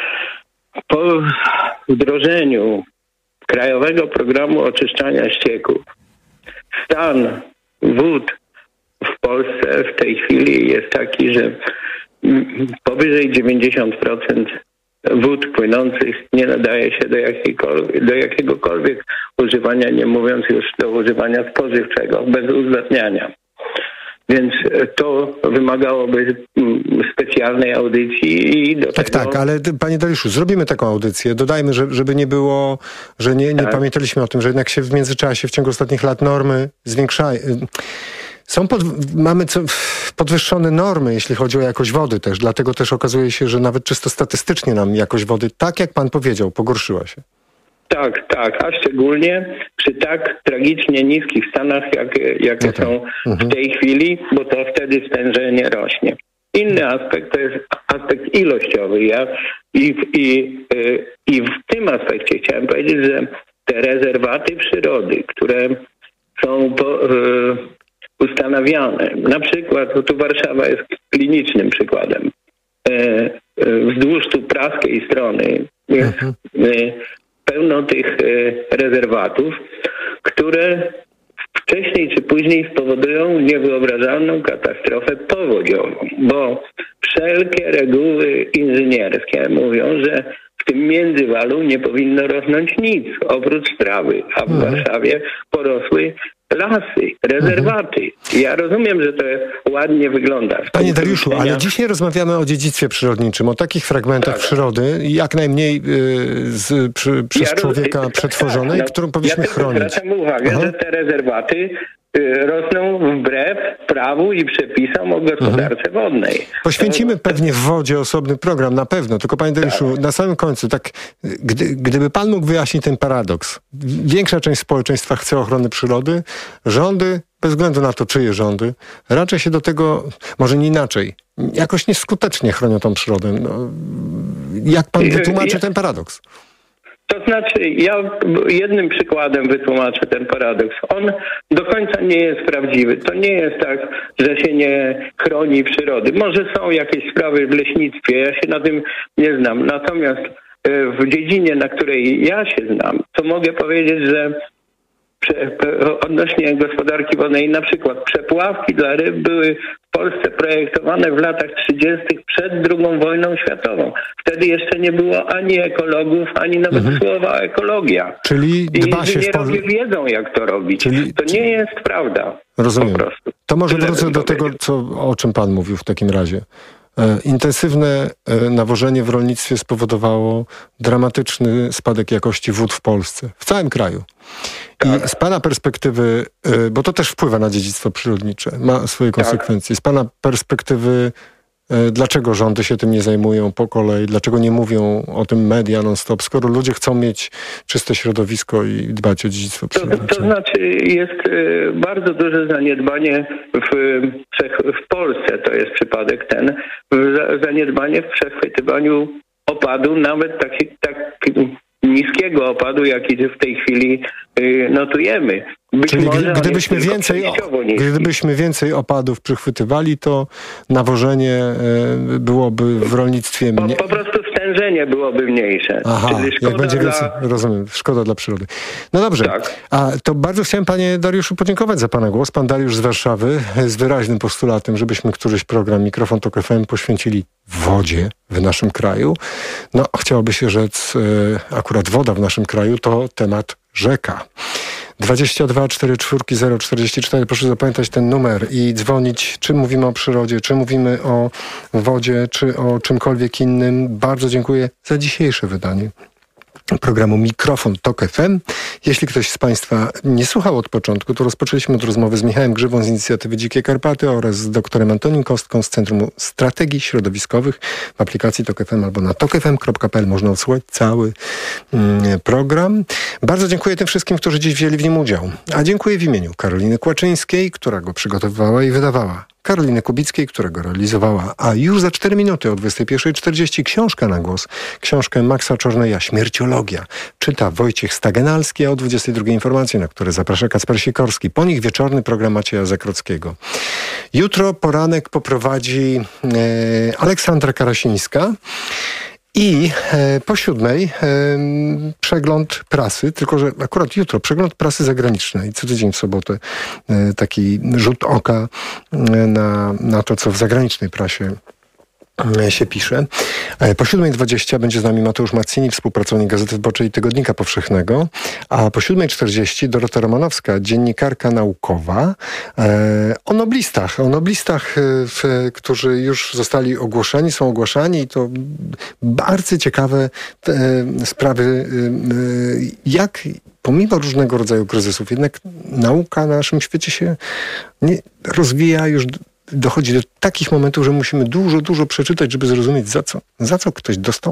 H: po wdrożeniu Krajowego Programu Oczyszczania Ścieków stan wód w Polsce w tej chwili jest taki, że powyżej dziewięćdziesiąt procent wód płynących nie nadaje się do, do jakiegokolwiek używania, nie mówiąc już do używania spożywczego, bez uzdatniania. Więc to wymagałoby specjalnej audycji i do
A: tak,
H: tego...
A: Tak, ale panie Dariuszu, zrobimy taką audycję. Dodajmy, że, żeby nie było, że nie, nie tak. pamiętaliśmy o tym, że jednak się w międzyczasie, w ciągu ostatnich lat normy zwiększają. Są pod, mamy co, podwyższone normy, jeśli chodzi o jakość wody też. Dlatego też okazuje się, że nawet czysto statystycznie nam jakość wody, tak jak pan powiedział, pogorszyła się.
H: Tak, tak, a szczególnie przy tak tragicznie niskich stanach, jak, jakie okay. są mhm. w tej chwili, bo to wtedy stężenie rośnie. Inny aspekt to jest aspekt ilościowy. Ja i, i, i w tym aspekcie chciałem powiedzieć, że te rezerwaty przyrody, które są po, ustanawiane, na przykład, bo tu Warszawa jest klinicznym przykładem, wzdłuż tu praskiej strony jest mhm. pełno tych rezerwatów, które wcześniej czy później spowodują niewyobrażalną katastrofę powodziową, bo wszelkie reguły inżynierskie mówią, że w tym międzywalu nie powinno rosnąć nic oprócz trawy, a w mhm. Warszawie porosły lasy, rezerwaty. Mhm. Ja rozumiem, że to ładnie wygląda.
A: Panie Dariuszu, ale dzisiaj rozmawiamy o dziedzictwie przyrodniczym, o takich fragmentach tak. przyrody, jak najmniej y, z, przy, przez ja człowieka roz... przetworzonej, tak, no, którą powinniśmy ja chronić. Ja zwracam uwagę, Aha. że te rezerwaty y, rosną wbrew prawu i przepisom o gospodarce mhm. wodnej. Poświęcimy to... pewnie w wodzie osobny program, na pewno. Tylko panie Dariuszu, tak. na samym końcu, tak, gdy, gdyby pan mógł wyjaśnić ten paradoks. Większa część społeczeństwa chce ochrony przyrody, rządy, bez względu na to, czyje rządy, raczej się do tego, może nie inaczej, jakoś nieskutecznie chronią tą przyrodę. No, jak pan wytłumaczy ja, ten paradoks?
H: To znaczy, ja jednym przykładem wytłumaczę ten paradoks. On do końca nie jest prawdziwy. To nie jest tak, że się nie chroni przyrody. Może są jakieś sprawy w leśnictwie, ja się na tym nie znam. Natomiast w dziedzinie, na której ja się znam, to mogę powiedzieć, że odnośnie gospodarki wodnej, na przykład przepławki dla ryb były w Polsce projektowane w latach trzydziestych przed drugą wojną światową. Wtedy jeszcze nie było ani ekologów, ani nawet mhm. słowa ekologia.
A: Czyli dba
H: I
A: się
H: inżynierowie w... wiedzą, jak to robić. Czyli... To nie jest prawda.
A: Rozumiem.
H: Po prostu.
A: To może wrócę do tego, co, o czym pan mówił w takim razie. Intensywne nawożenie w rolnictwie spowodowało dramatyczny spadek jakości wód w Polsce, w całym kraju. Tak. I z pana perspektywy, bo to też wpływa na dziedzictwo przyrodnicze, ma swoje konsekwencje. Tak. Z pana perspektywy, dlaczego rządy się tym nie zajmują po kolei, dlaczego nie mówią o tym media non-stop, skoro ludzie chcą mieć czyste środowisko i dbać o dziedzictwo przyrodnicze?
H: To, to znaczy jest y, bardzo duże zaniedbanie w, w Polsce, to jest przypadek ten, w, zaniedbanie w przechwytywaniu opadu, nawet taki, tak niskiego opadu, jaki w tej chwili y, notujemy. Być
A: Czyli może gdybyśmy więcej, gdybyśmy więcej opadów przychwytywali, to nawożenie y, byłoby w rolnictwie mniej...
H: Po, po prostu stężenie byłoby mniejsze.
A: Aha, jak będzie
H: dla...
A: więcej, rozumiem, szkoda dla przyrody. No dobrze, tak. A to bardzo chciałem panie Dariuszu podziękować za pana głos. Pan Dariusz z Warszawy z wyraźnym postulatem, żebyśmy któryś program Mikrofon Tok F M poświęcili wodzie w naszym kraju. No, chciałoby się rzec, y, akurat woda w naszym kraju to temat rzeka. dwadzieścia dwa czterdzieści cztery zero czterdzieści cztery. Proszę zapamiętać ten numer i dzwonić, czy mówimy o przyrodzie, czy mówimy o wodzie, czy o czymkolwiek innym. Bardzo dziękuję za dzisiejsze wydanie programu Mikrofon Tok F M. Jeśli ktoś z państwa nie słuchał od początku, to rozpoczęliśmy od rozmowy z Michałem Grzywą z inicjatywy Dzikie Karpaty oraz z doktorem Antonim Kostką z Centrum Strategii Środowiskowych. W aplikacji Tok F M albo na tok f m kropka p l można odsłuchać cały mm, program. Bardzo dziękuję tym wszystkim, którzy dziś wzięli w nim udział. A dziękuję w imieniu Karoliny Kłaczyńskiej, która go przygotowywała i wydawała. Karoliny Kubickiej, którego realizowała. A już za cztery minuty o dwudziestej pierwszej czterdzieści książka na głos. Książkę Maxa Czorneja Śmierciologia czyta Wojciech Stagenalski, a o dwudziestej drugiej informacje, na które zaprasza Kacper Sikorski. Po nich wieczorny program Macieja Zakrockiego. Jutro poranek poprowadzi e, Aleksandra Karasińska. I e, po siódmej e, przegląd prasy, tylko że akurat jutro przegląd prasy zagranicznej. Co tydzień w sobotę e, taki rzut oka e, na, na to, co w zagranicznej prasie się pisze. Po siódmej dwadzieścia będzie z nami Mateusz Mazzini, współpracownik Gazety Wyborczej i Tygodnika Powszechnego, a po siódmej czterdzieści Dorota Romanowska, dziennikarka naukowa, e, o noblistach, o noblistach, w, którzy już zostali ogłoszeni, są ogłaszani i to bardzo ciekawe e, sprawy, e, jak pomimo różnego rodzaju kryzysów, jednak nauka na naszym świecie się nie rozwija już. Dochodzi do takich momentów, że musimy dużo, dużo przeczytać, żeby zrozumieć, za co, za co ktoś dostał